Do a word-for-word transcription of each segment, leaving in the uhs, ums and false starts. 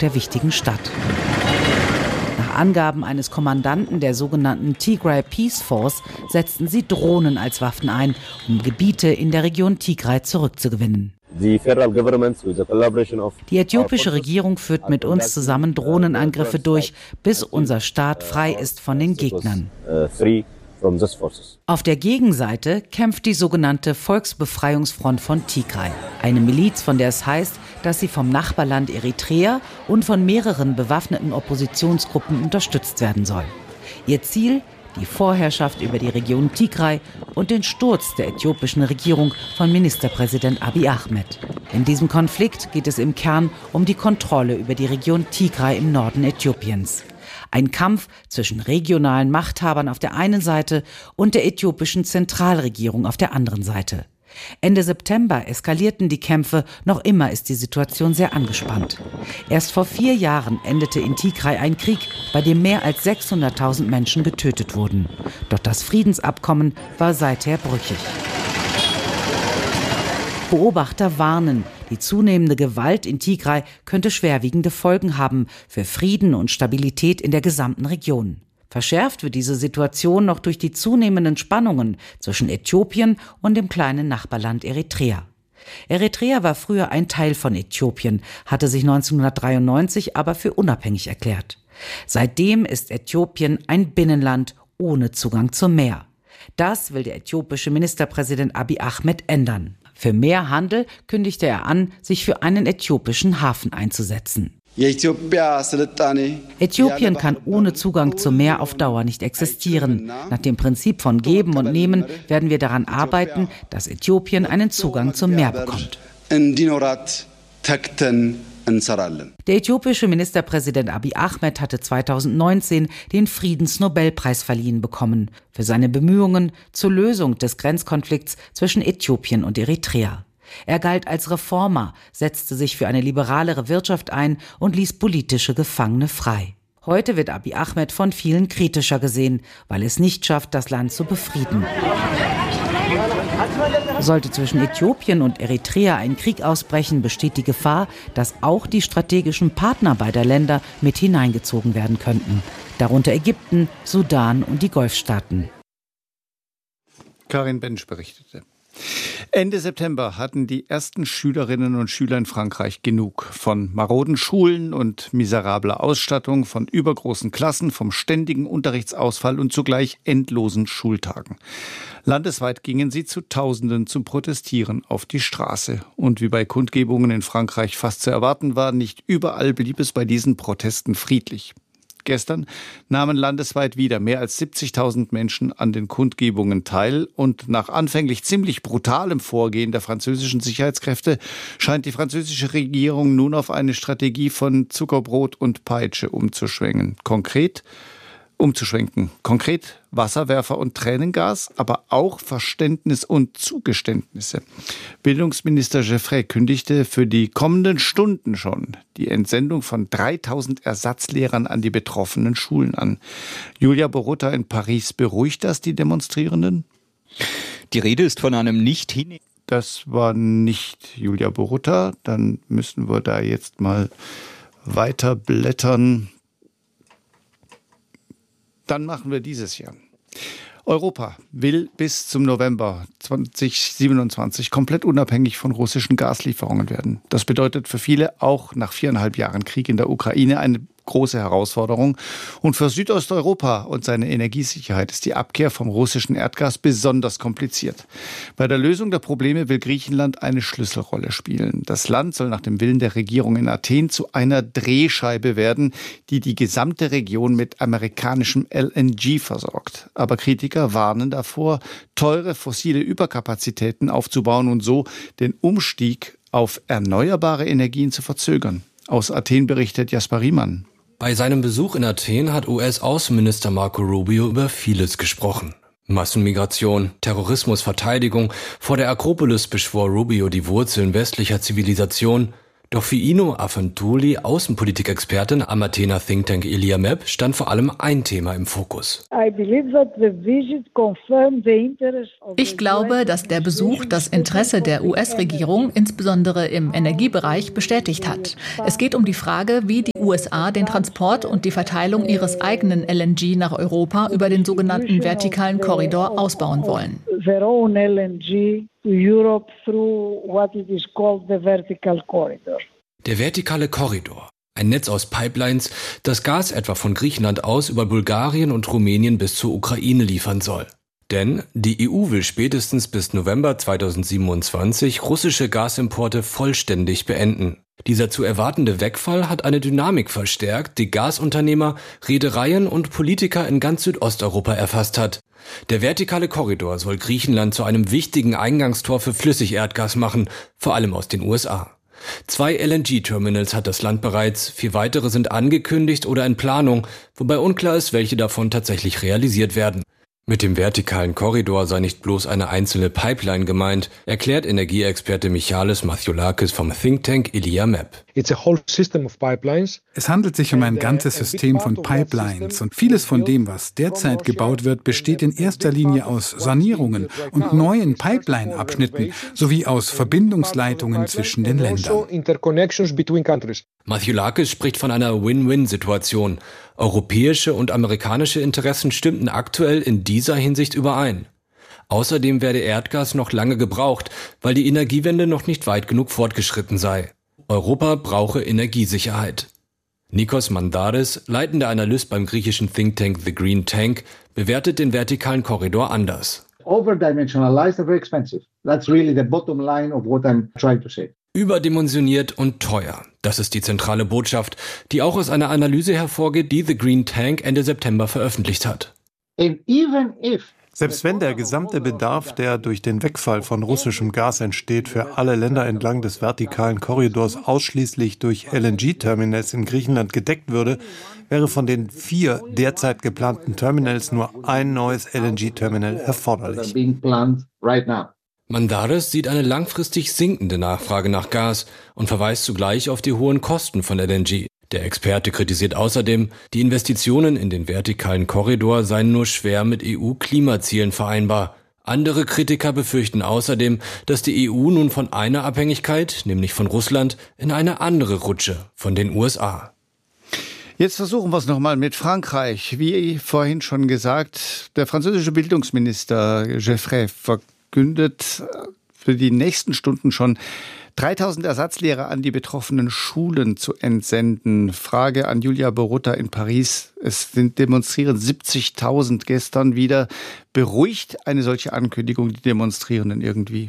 der wichtigen Stadt. Nach Angaben eines Kommandanten der sogenannten Tigray Peace Force setzten sie Drohnen als Waffen ein, um Gebiete in der Region Tigray zurückzugewinnen. Die äthiopische Regierung führt mit uns zusammen Drohnenangriffe durch, bis unser Staat frei ist von den Gegnern. Auf der Gegenseite kämpft die sogenannte Volksbefreiungsfront von Tigray, eine Miliz, von der es heißt, dass sie vom Nachbarland Eritrea und von mehreren bewaffneten Oppositionsgruppen unterstützt werden soll. Ihr Ziel: die Vorherrschaft über die Region Tigray und den Sturz der äthiopischen Regierung von Ministerpräsident Abiy Ahmed. In diesem Konflikt geht es im Kern um die Kontrolle über die Region Tigray im Norden Äthiopiens. Ein Kampf zwischen regionalen Machthabern auf der einen Seite und der äthiopischen Zentralregierung auf der anderen Seite. Ende September eskalierten die Kämpfe, noch immer ist die Situation sehr angespannt. Erst vor vier Jahren endete in Tigray ein Krieg, bei dem mehr als sechshunderttausend Menschen getötet wurden. Doch das Friedensabkommen war seither brüchig. Beobachter warnen, die zunehmende Gewalt in Tigray könnte schwerwiegende Folgen haben für Frieden und Stabilität in der gesamten Region. Verschärft wird diese Situation noch durch die zunehmenden Spannungen zwischen Äthiopien und dem kleinen Nachbarland Eritrea. Eritrea war früher ein Teil von Äthiopien, hatte sich neunzehnhundertdreiundneunzig aber für unabhängig erklärt. Seitdem ist Äthiopien ein Binnenland ohne Zugang zum Meer. Das will der äthiopische Ministerpräsident Abiy Ahmed ändern. Für mehr Handel kündigte er an, sich für einen äthiopischen Hafen einzusetzen. Äthiopien kann ohne Zugang zum Meer auf Dauer nicht existieren. Nach dem Prinzip von Geben und Nehmen werden wir daran arbeiten, dass Äthiopien einen Zugang zum Meer bekommt. Der äthiopische Ministerpräsident Abiy Ahmed hatte zweitausendneunzehn den Friedensnobelpreis verliehen bekommen für seine Bemühungen zur Lösung des Grenzkonflikts zwischen Äthiopien und Eritrea. Er galt als Reformer, setzte sich für eine liberalere Wirtschaft ein und ließ politische Gefangene frei. Heute wird Abiy Ahmed von vielen kritischer gesehen, weil es nicht schafft, das Land zu befrieden. Sollte zwischen Äthiopien und Eritrea ein Krieg ausbrechen, besteht die Gefahr, dass auch die strategischen Partner beider Länder mit hineingezogen werden könnten. Darunter Ägypten, Sudan und die Golfstaaten. Karin Bensch berichtete. Ende September hatten die ersten Schülerinnen und Schüler in Frankreich genug von maroden Schulen und miserabler Ausstattung, von übergroßen Klassen, vom ständigen Unterrichtsausfall und zugleich endlosen Schultagen. Landesweit gingen sie zu Tausenden zum Protestieren auf die Straße. Und wie bei Kundgebungen in Frankreich fast zu erwarten war, nicht überall blieb es bei diesen Protesten friedlich. Gestern nahmen landesweit wieder mehr als siebzigtausend Menschen an den Kundgebungen teil und nach anfänglich ziemlich brutalem Vorgehen der französischen Sicherheitskräfte scheint die französische Regierung nun auf eine Strategie von Zuckerbrot und Peitsche umzuschwenken. Konkret umzuschwenken. Konkret Wasserwerfer und Tränengas, aber auch Verständnis und Zugeständnisse. Bildungsminister Geoffrey kündigte für die kommenden Stunden schon die Entsendung von dreitausend Ersatzlehrern an die betroffenen Schulen an. Julia Borutta in Paris, beruhigt das die Demonstrierenden? Die Rede ist von einem nicht hin. Das war nicht Julia Borutta. Dann müssen wir da jetzt mal weiter blättern. Dann machen wir dieses Jahr. Europa will bis zum November zweitausendsiebenundzwanzig komplett unabhängig von russischen Gaslieferungen werden. Das bedeutet für viele auch nach viereinhalb Jahren Krieg in der Ukraine eine große Herausforderung. Und für Südosteuropa und seine Energiesicherheit ist die Abkehr vom russischen Erdgas besonders kompliziert. Bei der Lösung der Probleme will Griechenland eine Schlüsselrolle spielen. Das Land soll nach dem Willen der Regierung in Athen zu einer Drehscheibe werden, die die gesamte Region mit amerikanischem L N G versorgt. Aber Kritiker warnen davor, teure fossile Überkapazitäten aufzubauen und so den Umstieg auf erneuerbare Energien zu verzögern. Aus Athen berichtet Jasper Riemann. Bei seinem Besuch in Athen hat U S-Außenminister Marco Rubio über vieles gesprochen. Massenmigration, Terrorismus, Verteidigung. Vor der Akropolis beschwor Rubio die Wurzeln westlicher Zivilisation. Doch für Ino Afantuli, Außenpolitikexpertin am Athener Think Tank Iliamep, stand vor allem ein Thema im Fokus. Ich glaube, dass der Besuch das Interesse der U S-Regierung insbesondere im Energiebereich bestätigt hat. Es geht um die Frage, wie die U S A den Transport und die Verteilung ihres eigenen L N G nach Europa über den sogenannten vertikalen Korridor ausbauen wollen. Der vertikale Korridor, ein Netz aus Pipelines, das Gas etwa von Griechenland aus über Bulgarien und Rumänien bis zur Ukraine liefern soll. Denn die E U will spätestens bis November zweitausendsiebenundzwanzig russische Gasimporte vollständig beenden. Dieser zu erwartende Wegfall hat eine Dynamik verstärkt, die Gasunternehmer, Reedereien und Politiker in ganz Südosteuropa erfasst hat. Der vertikale Korridor soll Griechenland zu einem wichtigen Eingangstor für Flüssigerdgas machen, vor allem aus den U S A. Zwei L N G-Terminals hat das Land bereits, vier weitere sind angekündigt oder in Planung, wobei unklar ist, welche davon tatsächlich realisiert werden. Mit dem vertikalen Korridor sei nicht bloß eine einzelne Pipeline gemeint, erklärt Energieexperte Michalis Mathiolakis vom Think Tank Iliamep. Es handelt sich um ein ganzes System von Pipelines und vieles von dem, was derzeit gebaut wird, besteht in erster Linie aus Sanierungen und neuen Pipeline-Abschnitten sowie aus Verbindungsleitungen zwischen den Ländern. Mathiolakis spricht von einer Win-Win-Situation. Europäische und amerikanische Interessen stimmten aktuell in dieser Hinsicht überein. Außerdem werde Erdgas noch lange gebraucht, weil die Energiewende noch nicht weit genug fortgeschritten sei. Europa brauche Energiesicherheit. Nikos Mandaris, leitender Analyst beim griechischen Think Tank The Green Tank, bewertet den vertikalen Korridor anders. Overdimensionalized and very expensive. That's really the bottom line of what I'm trying to say. Überdimensioniert und teuer. Das ist die zentrale Botschaft, die auch aus einer Analyse hervorgeht, die The Green Tank Ende September veröffentlicht hat. Selbst wenn der gesamte Bedarf, der durch den Wegfall von russischem Gas entsteht, für alle Länder entlang des vertikalen Korridors ausschließlich durch L N G-Terminals in Griechenland gedeckt würde, wäre von den vier derzeit geplanten Terminals nur ein neues L N G-Terminal erforderlich. Mandaris sieht eine langfristig sinkende Nachfrage nach Gas und verweist zugleich auf die hohen Kosten von L N G. Der Experte kritisiert außerdem, die Investitionen in den vertikalen Korridor seien nur schwer mit E U-Klimazielen vereinbar. Andere Kritiker befürchten außerdem, dass die E U nun von einer Abhängigkeit, nämlich von Russland, in eine andere rutsche, von den U S A. Jetzt versuchen wir es nochmal mit Frankreich. Wie vorhin schon gesagt, der französische Bildungsminister Geoffroy verkündet für die nächsten Stunden schon dreitausend Ersatzlehrer an die betroffenen Schulen zu entsenden. Frage an Julia Borutta in Paris. Es sind demonstrieren siebzigtausend gestern wieder. Beruhigt eine solche Ankündigung die Demonstrierenden irgendwie?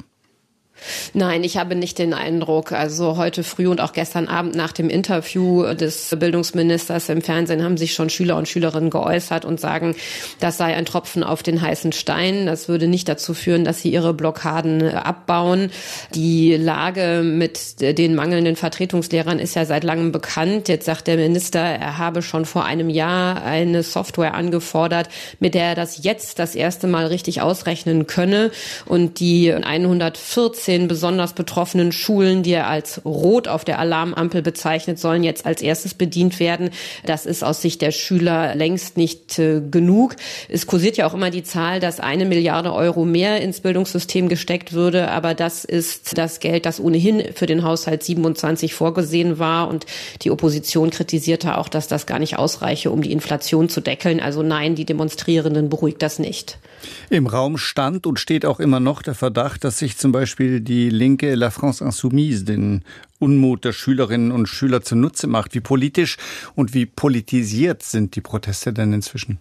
Nein, ich habe nicht den Eindruck. Also heute früh und auch gestern Abend nach dem Interview des Bildungsministers im Fernsehen haben sich schon Schüler und Schülerinnen geäußert und sagen, das sei ein Tropfen auf den heißen Stein. Das würde nicht dazu führen, dass sie ihre Blockaden abbauen. Die Lage mit den mangelnden Vertretungslehrern ist ja seit langem bekannt. Jetzt sagt der Minister, er habe schon vor einem Jahr eine Software angefordert, mit der er das jetzt das erste Mal richtig ausrechnen könne. Und die hundertvierzehn besonders betroffenen Schulen, die er als rot auf der Alarmampel bezeichnet, sollen jetzt als erstes bedient werden. Das ist aus Sicht der Schüler längst nicht äh, genug. Es kursiert ja auch immer die Zahl, dass eine Milliarde Euro mehr ins Bildungssystem gesteckt würde, aber das ist das Geld, das ohnehin für den Haushalt siebenundzwanzig vorgesehen war, und die Opposition kritisierte auch, dass das gar nicht ausreiche, um die Inflation zu deckeln. Also nein, die Demonstrierenden beruhigt das nicht. Im Raum stand und steht auch immer noch der Verdacht, dass sich zum Beispiel die linke La France Insoumise den Unmut der Schülerinnen und Schüler zunutze macht. Wie politisch und wie politisiert sind die Proteste denn inzwischen?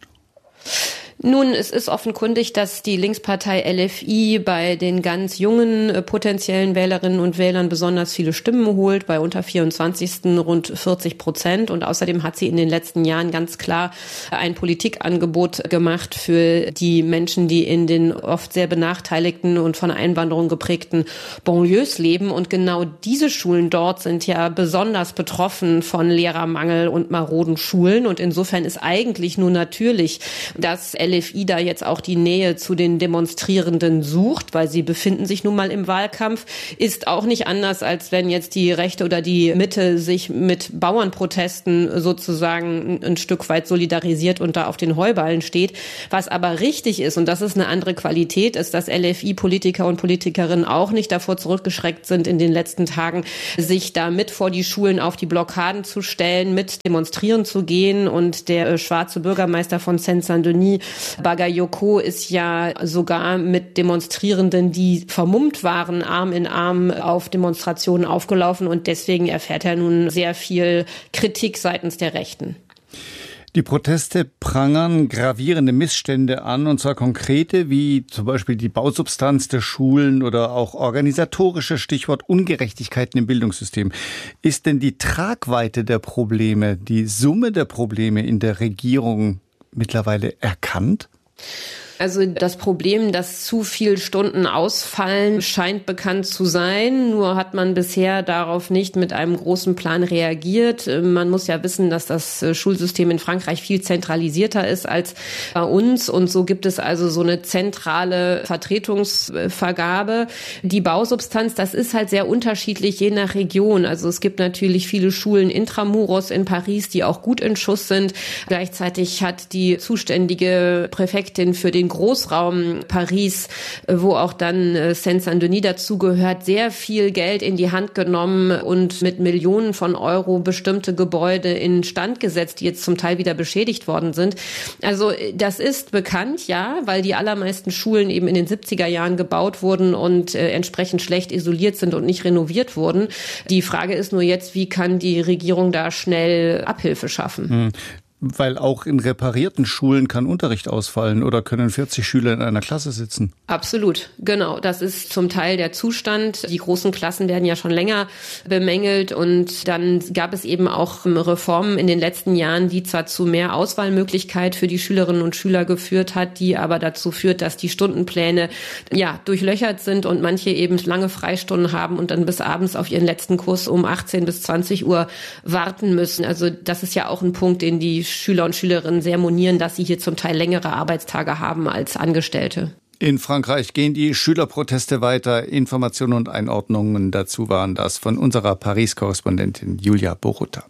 Nun, es ist offenkundig, dass die Linkspartei L F I bei den ganz jungen äh, potenziellen Wählerinnen und Wählern besonders viele Stimmen holt, bei unter vierundzwanzigsten rund vierzig Prozent. Und außerdem hat sie in den letzten Jahren ganz klar ein Politikangebot gemacht für die Menschen, die in den oft sehr benachteiligten und von Einwanderung geprägten Banlieues leben. Und genau diese Schulen dort sind ja besonders betroffen von Lehrermangel und maroden Schulen. Und insofern ist eigentlich nur natürlich, dass L L F I da jetzt auch die Nähe zu den Demonstrierenden sucht, weil sie befinden sich nun mal im Wahlkampf, ist auch nicht anders, als wenn jetzt die Rechte oder die Mitte sich mit Bauernprotesten sozusagen ein Stück weit solidarisiert und da auf den Heuballen steht. Was aber richtig ist, und das ist eine andere Qualität, ist, dass L F I-Politiker und Politikerinnen auch nicht davor zurückgeschreckt sind, in den letzten Tagen sich da mit vor die Schulen auf die Blockaden zu stellen, mit demonstrieren zu gehen. Und der äh, schwarze Bürgermeister von Seine-Saint-Denis, Bagayoko, ist ja sogar mit Demonstrierenden, die vermummt waren, Arm in Arm auf Demonstrationen aufgelaufen. Und deswegen erfährt er nun sehr viel Kritik seitens der Rechten. Die Proteste prangern gravierende Missstände an, und zwar konkrete, wie zum Beispiel die Bausubstanz der Schulen oder auch organisatorische, Stichwort Ungerechtigkeiten im Bildungssystem. Ist denn die Tragweite der Probleme, die Summe der Probleme in der Regierung mittlerweile erkannt? Also das Problem, dass zu viele Stunden ausfallen, scheint bekannt zu sein. Nur hat man bisher darauf nicht mit einem großen Plan reagiert. Man muss ja wissen, dass das Schulsystem in Frankreich viel zentralisierter ist als bei uns. Und so gibt es also so eine zentrale Vertretungsvergabe. Die Bausubstanz, das ist halt sehr unterschiedlich je nach Region. Also es gibt natürlich viele Schulen intramuros in Paris, die auch gut in Schuss sind. Gleichzeitig hat die zuständige Präfektin für den Großraum Paris, wo auch dann Seine-Saint-Denis dazugehört, sehr viel Geld in die Hand genommen und mit Millionen von Euro bestimmte Gebäude instand gesetzt, die jetzt zum Teil wieder beschädigt worden sind. Also das ist bekannt, ja, weil die allermeisten Schulen eben in den siebziger Jahren gebaut wurden und äh, entsprechend schlecht isoliert sind und nicht renoviert wurden. Die Frage ist nur jetzt, wie kann die Regierung da schnell Abhilfe schaffen? Hm. Weil auch in reparierten Schulen kann Unterricht ausfallen oder können vierzig Schüler in einer Klasse sitzen. Absolut, genau. Das ist zum Teil der Zustand. Die großen Klassen werden ja schon länger bemängelt, und dann gab es eben auch Reformen in den letzten Jahren, die zwar zu mehr Auswahlmöglichkeit für die Schülerinnen und Schüler geführt hat, die aber dazu führt, dass die Stundenpläne ja durchlöchert sind und manche eben lange Freistunden haben und dann bis abends auf ihren letzten Kurs um achtzehn bis zwanzig Uhr warten müssen. Also das ist ja auch ein Punkt, den die Schüler und Schülerinnen sehr monieren, dass sie hier zum Teil längere Arbeitstage haben als Angestellte. In Frankreich gehen die Schülerproteste weiter. Informationen und Einordnungen dazu waren das von unserer Paris-Korrespondentin Julia Boruta.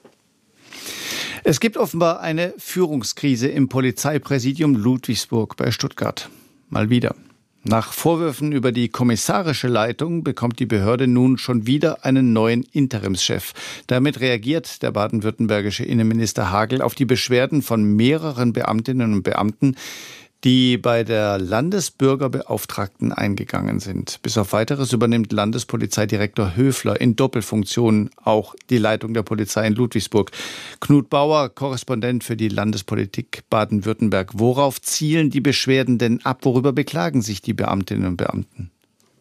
Es gibt offenbar eine Führungskrise im Polizeipräsidium Ludwigsburg bei Stuttgart. Mal wieder. Nach Vorwürfen über die kommissarische Leitung bekommt die Behörde nun schon wieder einen neuen Interimschef. Damit reagiert der baden-württembergische Innenminister Hagel auf die Beschwerden von mehreren Beamtinnen und Beamten, die bei der Landesbürgerbeauftragten eingegangen sind. Bis auf Weiteres übernimmt Landespolizeidirektor Höfler in Doppelfunktion auch die Leitung der Polizei in Ludwigsburg. Knut Bauer, Korrespondent für die Landespolitik Baden-Württemberg. Worauf zielen die Beschwerden denn ab? Worüber beklagen sich die Beamtinnen und Beamten?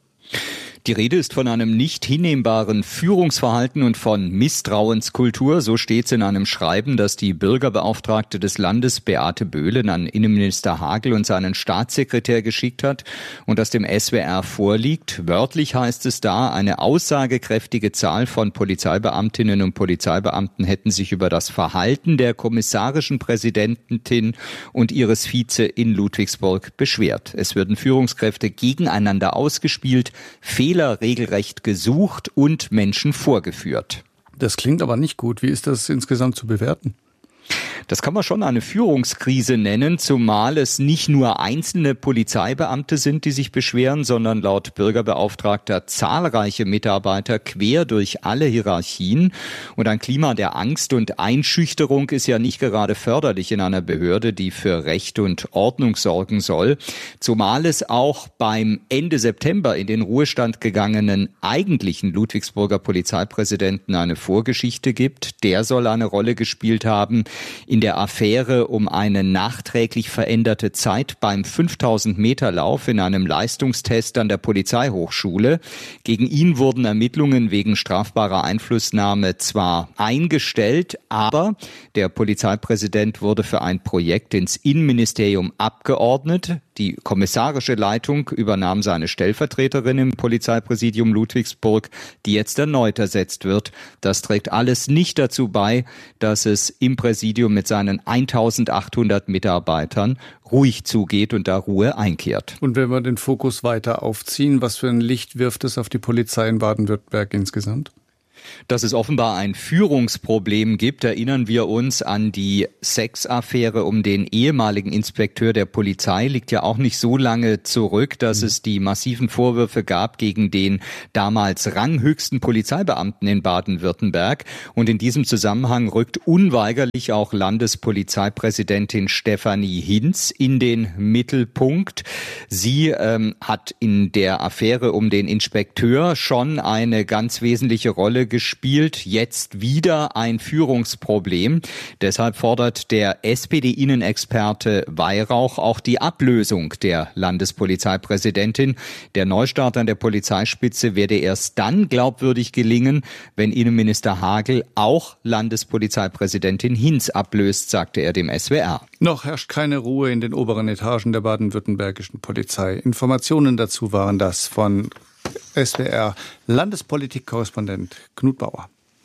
Die Rede ist von einem nicht hinnehmbaren Führungsverhalten und von Misstrauenskultur. So steht es in einem Schreiben, das die Bürgerbeauftragte des Landes Beate Böhlen an Innenminister Hagel und seinen Staatssekretär geschickt hat und das dem S W R vorliegt. Wörtlich heißt es da, eine aussagekräftige Zahl von Polizeibeamtinnen und Polizeibeamten hätten sich über das Verhalten der kommissarischen Präsidentin und ihres Vize in Ludwigsburg beschwert. Es würden Führungskräfte gegeneinander ausgespielt, Fehler regelrecht gesucht und Menschen vorgeführt. Das klingt aber nicht gut. Wie ist das insgesamt zu bewerten? Das kann man schon eine Führungskrise nennen, zumal es nicht nur einzelne Polizeibeamte sind, die sich beschweren, sondern laut Bürgerbeauftragter zahlreiche Mitarbeiter quer durch alle Hierarchien. Und ein Klima der Angst und Einschüchterung ist ja nicht gerade förderlich in einer Behörde, die für Recht und Ordnung sorgen soll. Zumal es auch beim Ende September in den Ruhestand gegangenen eigentlichen Ludwigsburger Polizeipräsidenten eine Vorgeschichte gibt. Der soll eine Rolle gespielt haben in der Affäre um eine nachträglich veränderte Zeit beim fünftausend Meter Lauf in einem Leistungstest an der Polizeihochschule. Gegen ihn wurden Ermittlungen wegen strafbarer Einflussnahme zwar eingestellt, aber der Polizeipräsident wurde für ein Projekt ins Innenministerium abgeordnet. Die kommissarische Leitung übernahm seine Stellvertreterin im Polizeipräsidium Ludwigsburg, die jetzt erneut ersetzt wird. Das trägt alles nicht dazu bei, dass es im Präsidium mit seinen eintausendachthundert Mitarbeitern ruhig zugeht und da Ruhe einkehrt. Und wenn wir den Fokus weiter aufziehen, was für ein Licht wirft es auf die Polizei in Baden-Württemberg insgesamt? Dass es offenbar ein Führungsproblem gibt, erinnern wir uns an die Sexaffäre um den ehemaligen Inspekteur der Polizei. Liegt ja auch nicht so lange zurück, dass es die massiven Vorwürfe gab gegen den damals ranghöchsten Polizeibeamten in Baden-Württemberg. Und in diesem Zusammenhang rückt unweigerlich auch Landespolizeipräsidentin Stefanie Hinz in den Mittelpunkt. Sie ähm, hat in der Affäre um den Inspekteur schon eine ganz wesentliche Rolle gespielt, jetzt wieder ein Führungsproblem. Deshalb fordert der S P D-Innenexperte Weihrauch auch die Ablösung der Landespolizeipräsidentin. Der Neustart an der Polizeispitze werde erst dann glaubwürdig gelingen, wenn Innenminister Hagel auch Landespolizeipräsidentin Hinz ablöst, sagte er dem S W R. Noch herrscht keine Ruhe in den oberen Etagen der baden-württembergischen Polizei. Informationen dazu waren das von S W R Landespolitik-Korrespondent Knut Bauer.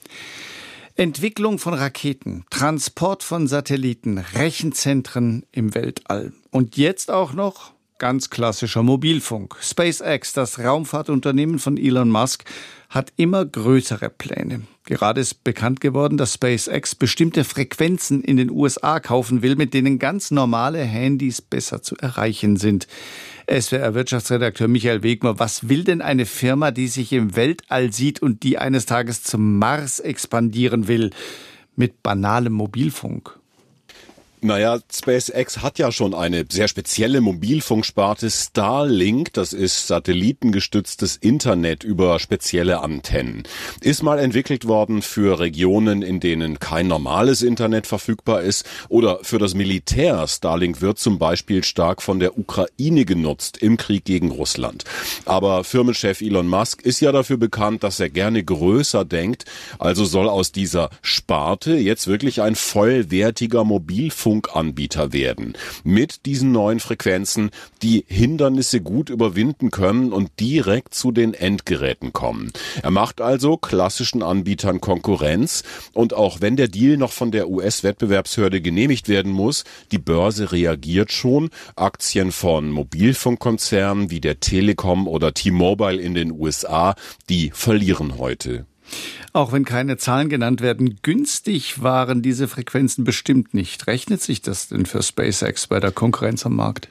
Entwicklung von Raketen, Transport von Satelliten, Rechenzentren im Weltall. Und jetzt auch noch ganz klassischer Mobilfunk. SpaceX, das Raumfahrtunternehmen von Elon Musk, hat immer größere Pläne. Gerade ist bekannt geworden, dass SpaceX bestimmte Frequenzen in den U S A kaufen will, mit denen ganz normale Handys besser zu erreichen sind. S W R-Wirtschaftsredakteur Michael Wegmer, was will denn eine Firma, die sich im Weltall sieht und die eines Tages zum Mars expandieren will, mit banalem Mobilfunk? Naja, SpaceX hat ja schon eine sehr spezielle Mobilfunksparte Starlink. Das ist satellitengestütztes Internet über spezielle Antennen. Ist mal entwickelt worden für Regionen, in denen kein normales Internet verfügbar ist oder für das Militär. Starlink wird zum Beispiel stark von der Ukraine genutzt im Krieg gegen Russland. Aber Firmenchef Elon Musk ist ja dafür bekannt, dass er gerne größer denkt. Also soll aus dieser Sparte jetzt wirklich ein vollwertiger Mobilfunk Funkanbieter werden. Mit diesen neuen Frequenzen, die Hindernisse gut überwinden können und direkt zu den Endgeräten kommen. Er macht also klassischen Anbietern Konkurrenz und auch wenn der Deal noch von der U S-Wettbewerbshörde genehmigt werden muss, die Börse reagiert schon. Aktien von Mobilfunkkonzernen wie der Telekom oder T-Mobile in den U S A, die verlieren heute. Auch wenn keine Zahlen genannt werden, günstig waren diese Frequenzen bestimmt nicht. Rechnet sich das denn für SpaceX bei der Konkurrenz am Markt?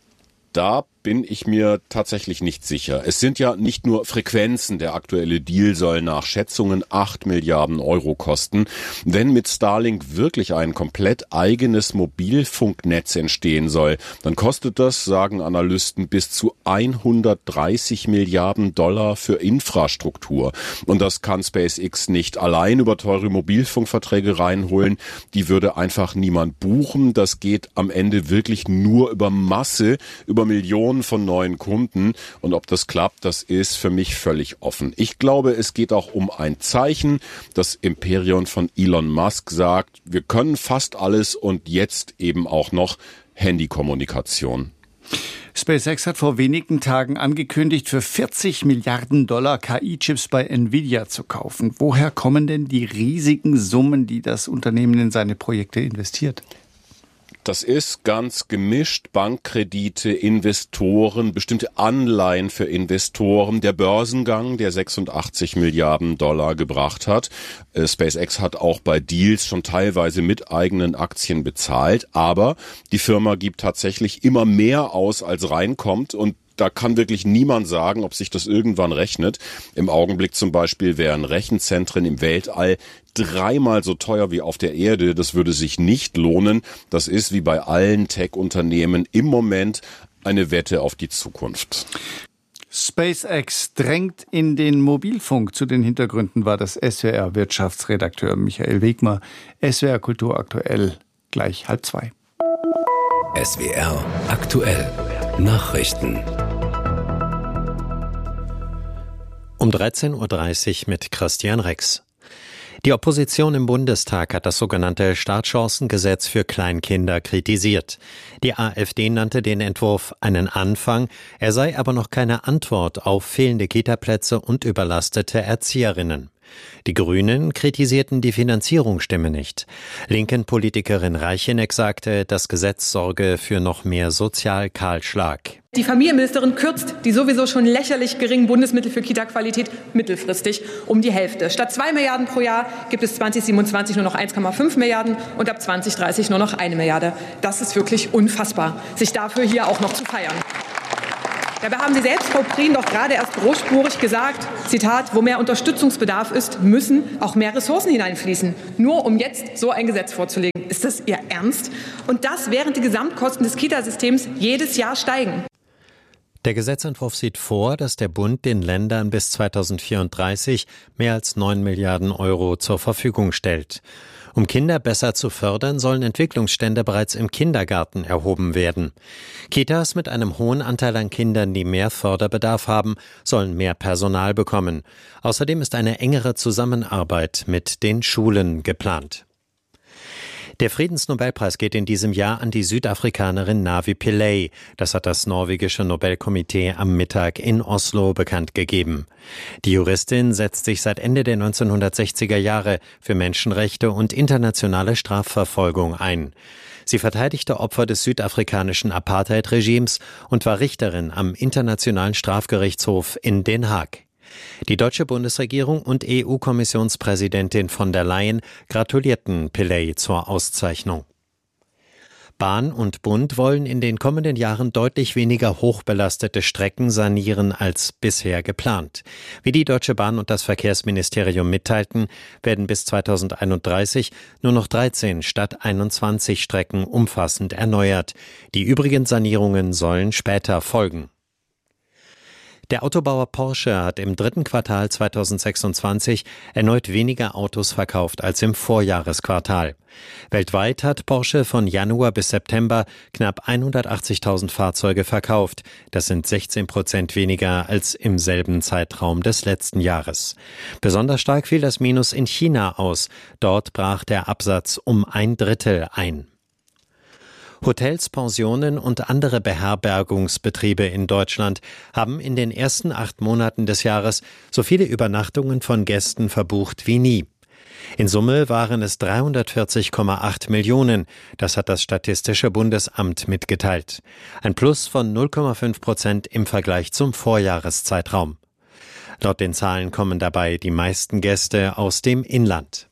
Da bin ich mir tatsächlich nicht sicher. Es sind ja nicht nur Frequenzen. Der aktuelle Deal soll nach Schätzungen acht Milliarden Euro kosten. Wenn mit Starlink wirklich ein komplett eigenes Mobilfunknetz entstehen soll, dann kostet das, sagen Analysten, bis zu hundertdreißig Milliarden Dollar für Infrastruktur. Und das kann SpaceX nicht allein über teure Mobilfunkverträge reinholen. Die würde einfach niemand buchen. Das geht am Ende wirklich nur über Masse, über Millionen von neuen Kunden. Und ob das klappt, das ist für mich völlig offen. Ich glaube, es geht auch um ein Zeichen. Das Imperium von Elon Musk sagt, wir können fast alles und jetzt eben auch noch Handykommunikation. SpaceX hat vor wenigen Tagen angekündigt, für vierzig Milliarden Dollar K I-Chips bei Nvidia zu kaufen. Woher kommen denn die riesigen Summen, die das Unternehmen in seine Projekte investiert? Das ist ganz gemischt. Bankkredite, Investoren, bestimmte Anleihen für Investoren. Der Börsengang, der sechsundachtzig Milliarden Dollar gebracht hat. Äh, SpaceX hat auch bei Deals schon teilweise mit eigenen Aktien bezahlt. Aber die Firma gibt tatsächlich immer mehr aus, als reinkommt. Und da kann wirklich niemand sagen, ob sich das irgendwann rechnet. Im Augenblick zum Beispiel wären Rechenzentren im Weltall dreimal so teuer wie auf der Erde. Das würde sich nicht lohnen. Das ist wie bei allen Tech-Unternehmen im Moment eine Wette auf die Zukunft. SpaceX drängt in den Mobilfunk. Zu den Hintergründen war das S W R-Wirtschaftsredakteur Michael Wegmer. S W R Kultur aktuell, gleich halb zwei. S W R aktuell. Nachrichten. Um dreizehn Uhr dreißig mit Christian Rex. Die Opposition im Bundestag hat das sogenannte Startchancengesetz für Kleinkinder kritisiert. Die AfD nannte den Entwurf einen Anfang, er sei aber noch keine Antwort auf fehlende Kitaplätze und überlastete Erzieherinnen. Die Grünen kritisierten die Finanzierung stimme nicht. Linken Politikerin Reicheneck sagte, das Gesetz sorge für noch mehr Sozialkahlschlag. Die Familienministerin kürzt die sowieso schon lächerlich geringen Bundesmittel für Kita-Qualität mittelfristig um die Hälfte. Statt zwei Milliarden pro Jahr gibt es zwanzig siebenundzwanzig nur noch eins Komma fünf Milliarden und ab zwanzig dreißig nur noch eine Milliarde. Das ist wirklich unfassbar, sich dafür hier auch noch zu feiern. Dabei haben Sie selbst, Frau Prien, doch gerade erst großspurig gesagt, Zitat, wo mehr Unterstützungsbedarf ist, müssen auch mehr Ressourcen hineinfließen. Nur um jetzt so ein Gesetz vorzulegen. Ist das Ihr Ernst? Und das, während die Gesamtkosten des Kitasystems jedes Jahr steigen. Der Gesetzentwurf sieht vor, dass der Bund den Ländern bis zweitausendvierunddreißig mehr als neun Milliarden Euro zur Verfügung stellt. Um Kinder besser zu fördern, sollen Entwicklungsstände bereits im Kindergarten erhoben werden. Kitas mit einem hohen Anteil an Kindern, die mehr Förderbedarf haben, sollen mehr Personal bekommen. Außerdem ist eine engere Zusammenarbeit mit den Schulen geplant. Der Friedensnobelpreis geht in diesem Jahr an die Südafrikanerin Navi Pillay. Das hat das norwegische Nobelkomitee am Mittag in Oslo bekannt gegeben. Die Juristin setzt sich seit Ende der neunzehnhundertsechziger Jahre für Menschenrechte und internationale Strafverfolgung ein. Sie verteidigte Opfer des südafrikanischen Apartheid-Regimes und war Richterin am Internationalen Strafgerichtshof in Den Haag. Die deutsche Bundesregierung und E U-Kommissionspräsidentin von der Leyen gratulierten Pillay zur Auszeichnung. Bahn und Bund wollen in den kommenden Jahren deutlich weniger hochbelastete Strecken sanieren als bisher geplant. Wie die Deutsche Bahn und das Verkehrsministerium mitteilten, werden bis zweitausendeinunddreißig nur noch dreizehn statt einundzwanzig Strecken umfassend erneuert. Die übrigen Sanierungen sollen später folgen. Der Autobauer Porsche hat im dritten Quartal zweitausendsechsundzwanzig erneut weniger Autos verkauft als im Vorjahresquartal. Weltweit hat Porsche von Januar bis September knapp hundertachtzigtausend Fahrzeuge verkauft. Das sind sechzehn Prozent weniger als im selben Zeitraum des letzten Jahres. Besonders stark fiel das Minus in China aus. Dort brach der Absatz um ein Drittel ein. Hotels, Pensionen und andere Beherbergungsbetriebe in Deutschland haben in den ersten acht Monaten des Jahres so viele Übernachtungen von Gästen verbucht wie nie. In Summe waren es dreihundertvierzig Komma acht Millionen. Das hat das Statistische Bundesamt mitgeteilt. Ein Plus von null Komma fünf Prozent im Vergleich zum Vorjahreszeitraum. Laut den Zahlen kommen dabei die meisten Gäste aus dem Inland.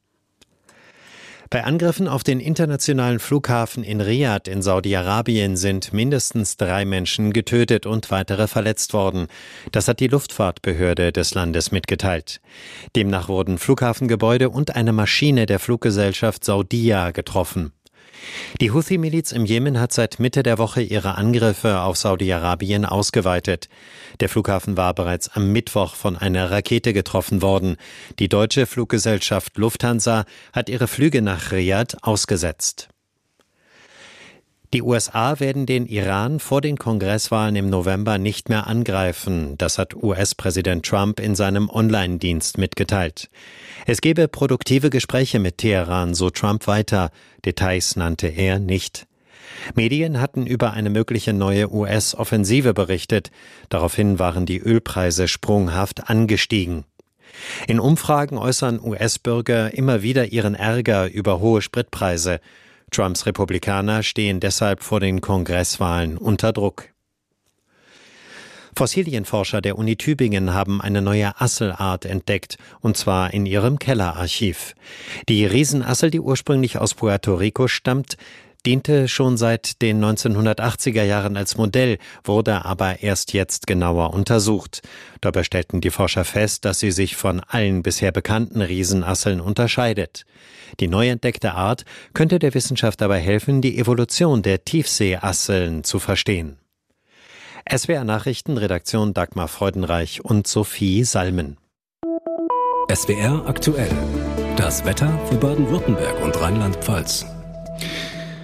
Bei Angriffen auf den internationalen Flughafen in Riad in Saudi-Arabien sind mindestens drei Menschen getötet und weitere verletzt worden. Das hat die Luftfahrtbehörde des Landes mitgeteilt. Demnach wurden Flughafengebäude und eine Maschine der Fluggesellschaft Saudia getroffen. Die Houthi-Miliz im Jemen hat seit Mitte der Woche ihre Angriffe auf Saudi-Arabien ausgeweitet. Der Flughafen war bereits am Mittwoch von einer Rakete getroffen worden. Die deutsche Fluggesellschaft Lufthansa hat ihre Flüge nach Riad ausgesetzt. Die U S A werden den Iran vor den Kongresswahlen im November nicht mehr angreifen. Das hat U S-Präsident Trump in seinem Online-Dienst mitgeteilt. Es gebe produktive Gespräche mit Teheran, so Trump weiter. Details nannte er nicht. Medien hatten über eine mögliche neue U S-Offensive berichtet. Daraufhin waren die Ölpreise sprunghaft angestiegen. In Umfragen äußern U S-Bürger immer wieder ihren Ärger über hohe Spritpreise. Trumps Republikaner stehen deshalb vor den Kongresswahlen unter Druck. Fossilienforscher der Uni Tübingen haben eine neue Asselart entdeckt, und zwar in ihrem Kellerarchiv. Die Riesenassel, die ursprünglich aus Puerto Rico stammt, diente schon seit den neunzehnhundertachtziger Jahren als Modell, wurde aber erst jetzt genauer untersucht. Dabei stellten die Forscher fest, dass sie sich von allen bisher bekannten Riesenasseln unterscheidet. Die neu entdeckte Art könnte der Wissenschaft dabei helfen, die Evolution der Tiefseeasseln zu verstehen. S W R Nachrichten, Redaktion Dagmar Freudenreich und Sophie Salmen. S W R aktuell. Das Wetter für Baden-Württemberg und Rheinland-Pfalz.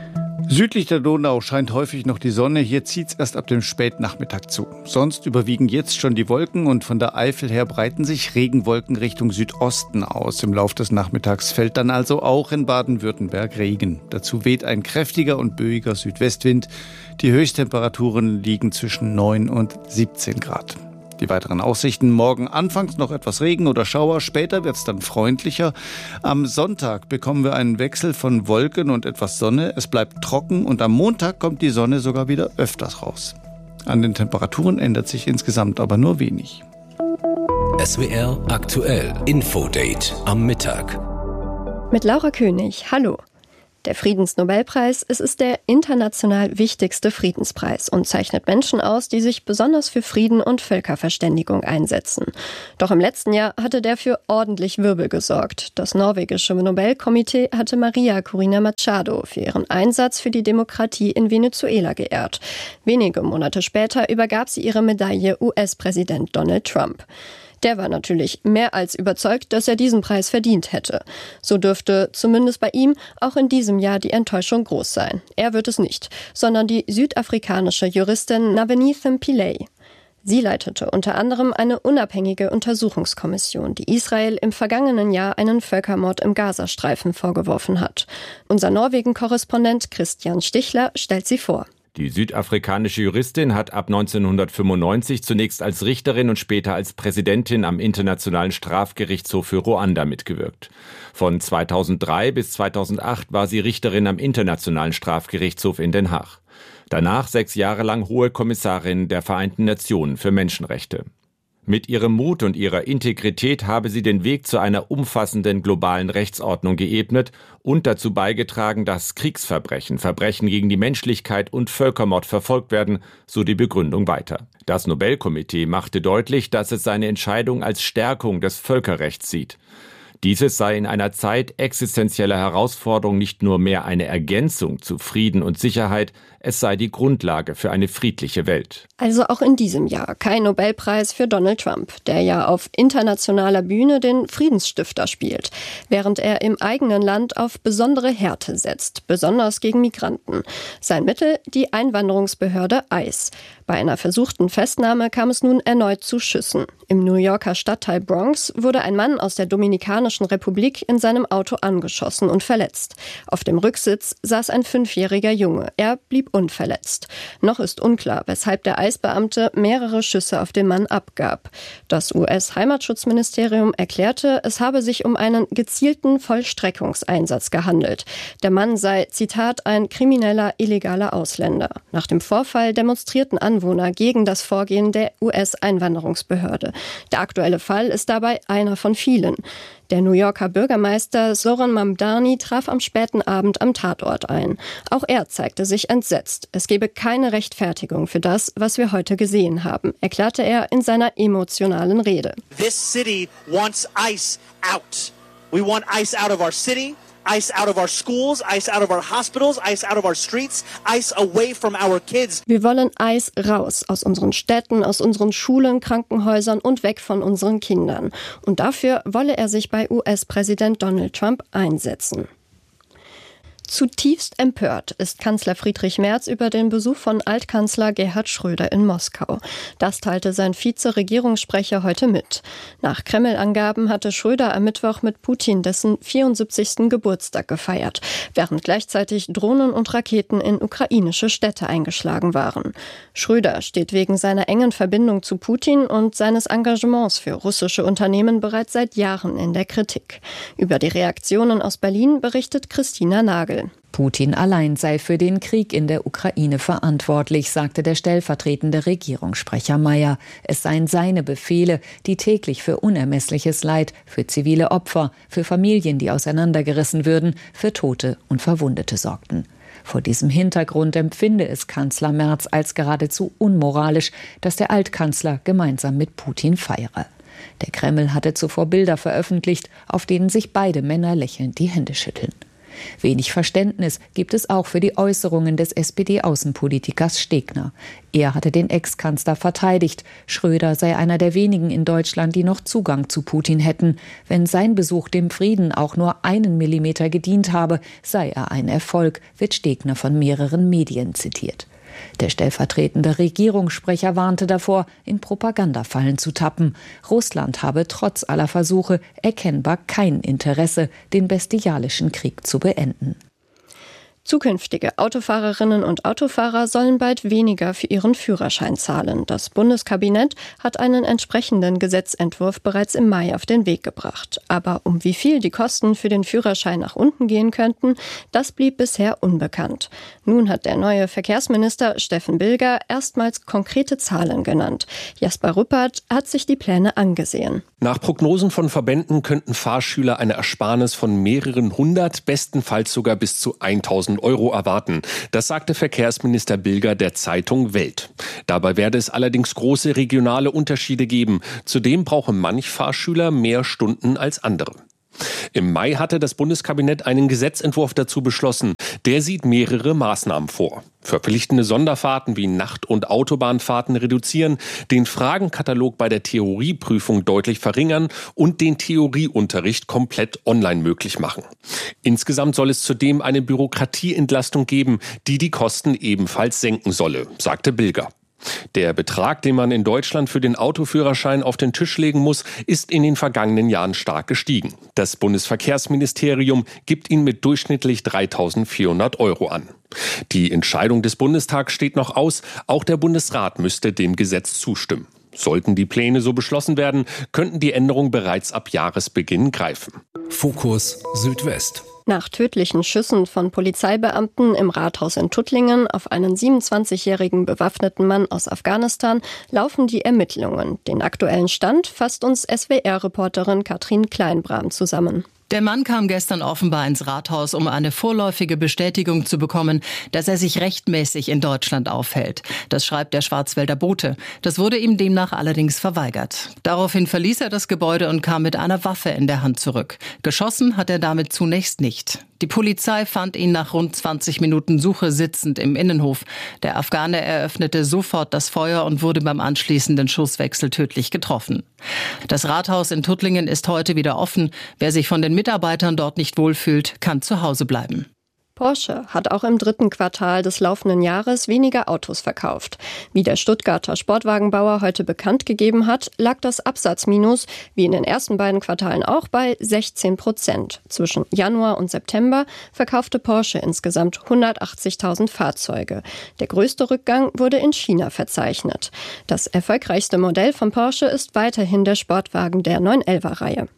Südlich der Donau scheint häufig noch die Sonne. Hier zieht es erst ab dem Spätnachmittag zu. Sonst überwiegen jetzt schon die Wolken und von der Eifel her breiten sich Regenwolken Richtung Südosten aus. Im Lauf des Nachmittags fällt dann also auch in Baden-Württemberg Regen. Dazu weht ein kräftiger und böiger Südwestwind. Die Höchsttemperaturen liegen zwischen neun und siebzehn Grad. Die weiteren Aussichten: morgen anfangs noch etwas Regen oder Schauer, später wird es dann freundlicher. Am Sonntag bekommen wir einen Wechsel von Wolken und etwas Sonne. Es bleibt trocken und am Montag kommt die Sonne sogar wieder öfters raus. An den Temperaturen ändert sich insgesamt aber nur wenig. S W R aktuell Infodate am Mittag. Mit Laura König, hallo. Der Friedensnobelpreis, es ist der international wichtigste Friedenspreis und zeichnet Menschen aus, die sich besonders für Frieden und Völkerverständigung einsetzen. Doch im letzten Jahr hatte der für ordentlich Wirbel gesorgt. Das norwegische Nobelkomitee hatte Maria Corina Machado für ihren Einsatz für die Demokratie in Venezuela geehrt. Wenige Monate später übergab sie ihre Medaille U S-Präsident Donald Trump. Der war natürlich mehr als überzeugt, dass er diesen Preis verdient hätte. So dürfte zumindest bei ihm auch in diesem Jahr die Enttäuschung groß sein. Er wird es nicht, sondern die südafrikanische Juristin Nabenitha Pillay. Sie leitete unter anderem eine unabhängige Untersuchungskommission, die Israel im vergangenen Jahr einen Völkermord im Gazastreifen vorgeworfen hat. Unser Norwegen-Korrespondent Christian Stichler stellt sie vor. Die südafrikanische Juristin hat ab neunzehnhundertfünfundneunzig zunächst als Richterin und später als Präsidentin am Internationalen Strafgerichtshof für Ruanda mitgewirkt. Von zweitausenddrei bis zweitausendacht war sie Richterin am Internationalen Strafgerichtshof in Den Haag. Danach sechs Jahre lang Hohe Kommissarin der Vereinten Nationen für Menschenrechte. Mit ihrem Mut und ihrer Integrität habe sie den Weg zu einer umfassenden globalen Rechtsordnung geebnet und dazu beigetragen, dass Kriegsverbrechen, Verbrechen gegen die Menschlichkeit und Völkermord verfolgt werden, so die Begründung weiter. Das Nobelkomitee machte deutlich, dass es seine Entscheidung als Stärkung des Völkerrechts sieht. Dieses sei in einer Zeit existenzieller Herausforderung nicht nur mehr eine Ergänzung zu Frieden und Sicherheit, es sei die Grundlage für eine friedliche Welt. Also auch in diesem Jahr kein Nobelpreis für Donald Trump, der ja auf internationaler Bühne den Friedensstifter spielt, während er im eigenen Land auf besondere Härte setzt, besonders gegen Migranten. Sein Mittel: die Einwanderungsbehörde ICE. Bei einer versuchten Festnahme kam es nun erneut zu Schüssen. Im New Yorker Stadtteil Bronx wurde ein Mann aus der Dominikanischen Republik in seinem Auto angeschossen und verletzt. Auf dem Rücksitz saß ein fünfjähriger Junge. Er blieb unverletzt. Noch ist unklar, weshalb der ICE-Beamte mehrere Schüsse auf den Mann abgab. Das U S-Heimatschutzministerium erklärte, es habe sich um einen gezielten Vollstreckungseinsatz gehandelt. Der Mann sei, Zitat, ein krimineller, illegaler Ausländer. Nach dem Vorfall demonstrierten Anwohner gegen das Vorgehen der U S-Einwanderungsbehörde. Der aktuelle Fall ist dabei einer von vielen. Der New Yorker Bürgermeister Zoran Mamdani traf am späten Abend am Tatort ein. Auch er zeigte sich entsetzt. Es gebe keine Rechtfertigung für das, was wir heute gesehen haben, erklärte er in seiner emotionalen Rede. This city wants ICE out. We want ICE out of our city. ICE out of our schools, ICE out of our hospitals, ICE out of our streets, ICE away from our kids. Wir wollen ICE raus aus unseren Städten, aus unseren Schulen, Krankenhäusern und weg von unseren Kindern. Und dafür wolle er sich bei U S-Präsident Donald Trump einsetzen. Zutiefst empört ist Kanzler Friedrich Merz über den Besuch von Altkanzler Gerhard Schröder in Moskau. Das teilte sein Vize-Regierungssprecher heute mit. Nach Kreml-Angaben hatte Schröder am Mittwoch mit Putin dessen vierundsiebzigsten Geburtstag gefeiert, während gleichzeitig Drohnen und Raketen in ukrainische Städte eingeschlagen waren. Schröder steht wegen seiner engen Verbindung zu Putin und seines Engagements für russische Unternehmen bereits seit Jahren in der Kritik. Über die Reaktionen aus Berlin berichtet Christina Nagel. Putin allein sei für den Krieg in der Ukraine verantwortlich, sagte der stellvertretende Regierungssprecher Mayer. Es seien seine Befehle, die täglich für unermessliches Leid, für zivile Opfer, für Familien, die auseinandergerissen würden, für Tote und Verwundete sorgten. Vor diesem Hintergrund empfinde es Kanzler Merz als geradezu unmoralisch, dass der Altkanzler gemeinsam mit Putin feiere. Der Kreml hatte zuvor Bilder veröffentlicht, auf denen sich beide Männer lächelnd die Hände schütteln. Wenig Verständnis gibt es auch für die Äußerungen des S P D-Außenpolitikers Stegner. Er hatte den Ex-Kanzler verteidigt. Schröder sei einer der wenigen in Deutschland, die noch Zugang zu Putin hätten. Wenn sein Besuch dem Frieden auch nur einen Millimeter gedient habe, sei er ein Erfolg, wird Stegner von mehreren Medien zitiert. Der stellvertretende Regierungssprecher warnte davor, in Propagandafallen zu tappen. Russland habe trotz aller Versuche erkennbar kein Interesse, den bestialischen Krieg zu beenden. Zukünftige Autofahrerinnen und Autofahrer sollen bald weniger für ihren Führerschein zahlen. Das Bundeskabinett hat einen entsprechenden Gesetzentwurf bereits im Mai auf den Weg gebracht. Aber um wie viel die Kosten für den Führerschein nach unten gehen könnten, das blieb bisher unbekannt. Nun hat der neue Verkehrsminister Steffen Bilger erstmals konkrete Zahlen genannt. Jasper Rüppert hat sich die Pläne angesehen. Nach Prognosen von Verbänden könnten Fahrschüler eine Ersparnis von mehreren hundert, bestenfalls sogar bis zu tausend Euro erwarten. Das sagte Verkehrsminister Bilger der Zeitung Welt. Dabei werde es allerdings große regionale Unterschiede geben. Zudem brauche manch Fahrschüler mehr Stunden als andere. Im Mai hatte das Bundeskabinett einen Gesetzentwurf dazu beschlossen. Der sieht mehrere Maßnahmen vor. Verpflichtende Sonderfahrten wie Nacht- und Autobahnfahrten reduzieren, den Fragenkatalog bei der Theorieprüfung deutlich verringern und den Theorieunterricht komplett online möglich machen. Insgesamt soll es zudem eine Bürokratieentlastung geben, die die Kosten ebenfalls senken solle, sagte Bilger. Der Betrag, den man in Deutschland für den Autoführerschein auf den Tisch legen muss, ist in den vergangenen Jahren stark gestiegen. Das Bundesverkehrsministerium gibt ihn mit durchschnittlich dreitausendvierhundert Euro an. Die Entscheidung des Bundestags steht noch aus. Auch der Bundesrat müsste dem Gesetz zustimmen. Sollten die Pläne so beschlossen werden, könnten die Änderungen bereits ab Jahresbeginn greifen. Fokus Südwest. Nach tödlichen Schüssen von Polizeibeamten im Rathaus in Tuttlingen auf einen siebenundzwanzigjährigen bewaffneten Mann aus Afghanistan laufen die Ermittlungen. Den aktuellen Stand fasst uns S W R-Reporterin Katrin Kleinbrahm zusammen. Der Mann kam gestern offenbar ins Rathaus, um eine vorläufige Bestätigung zu bekommen, dass er sich rechtmäßig in Deutschland aufhält. Das schreibt der Schwarzwälder Bote. Das wurde ihm demnach allerdings verweigert. Daraufhin verließ er das Gebäude und kam mit einer Waffe in der Hand zurück. Geschossen hat er damit zunächst nicht. Die Polizei fand ihn nach rund zwanzig Minuten Suche sitzend im Innenhof. Der Afghane eröffnete sofort das Feuer und wurde beim anschließenden Schusswechsel tödlich getroffen. Das Rathaus in Tuttlingen ist heute wieder offen. Wer sich von den Mitarbeitern dort nicht wohlfühlt, kann zu Hause bleiben. Porsche hat auch im dritten Quartal des laufenden Jahres weniger Autos verkauft. Wie der Stuttgarter Sportwagenbauer heute bekannt gegeben hat, lag das Absatzminus, wie in den ersten beiden Quartalen auch, bei sechzehn Prozent. Zwischen Januar und September verkaufte Porsche insgesamt hundertachtzigtausend Fahrzeuge. Der größte Rückgang wurde in China verzeichnet. Das erfolgreichste Modell von Porsche ist weiterhin der Sportwagen der neun elfer-Reihe.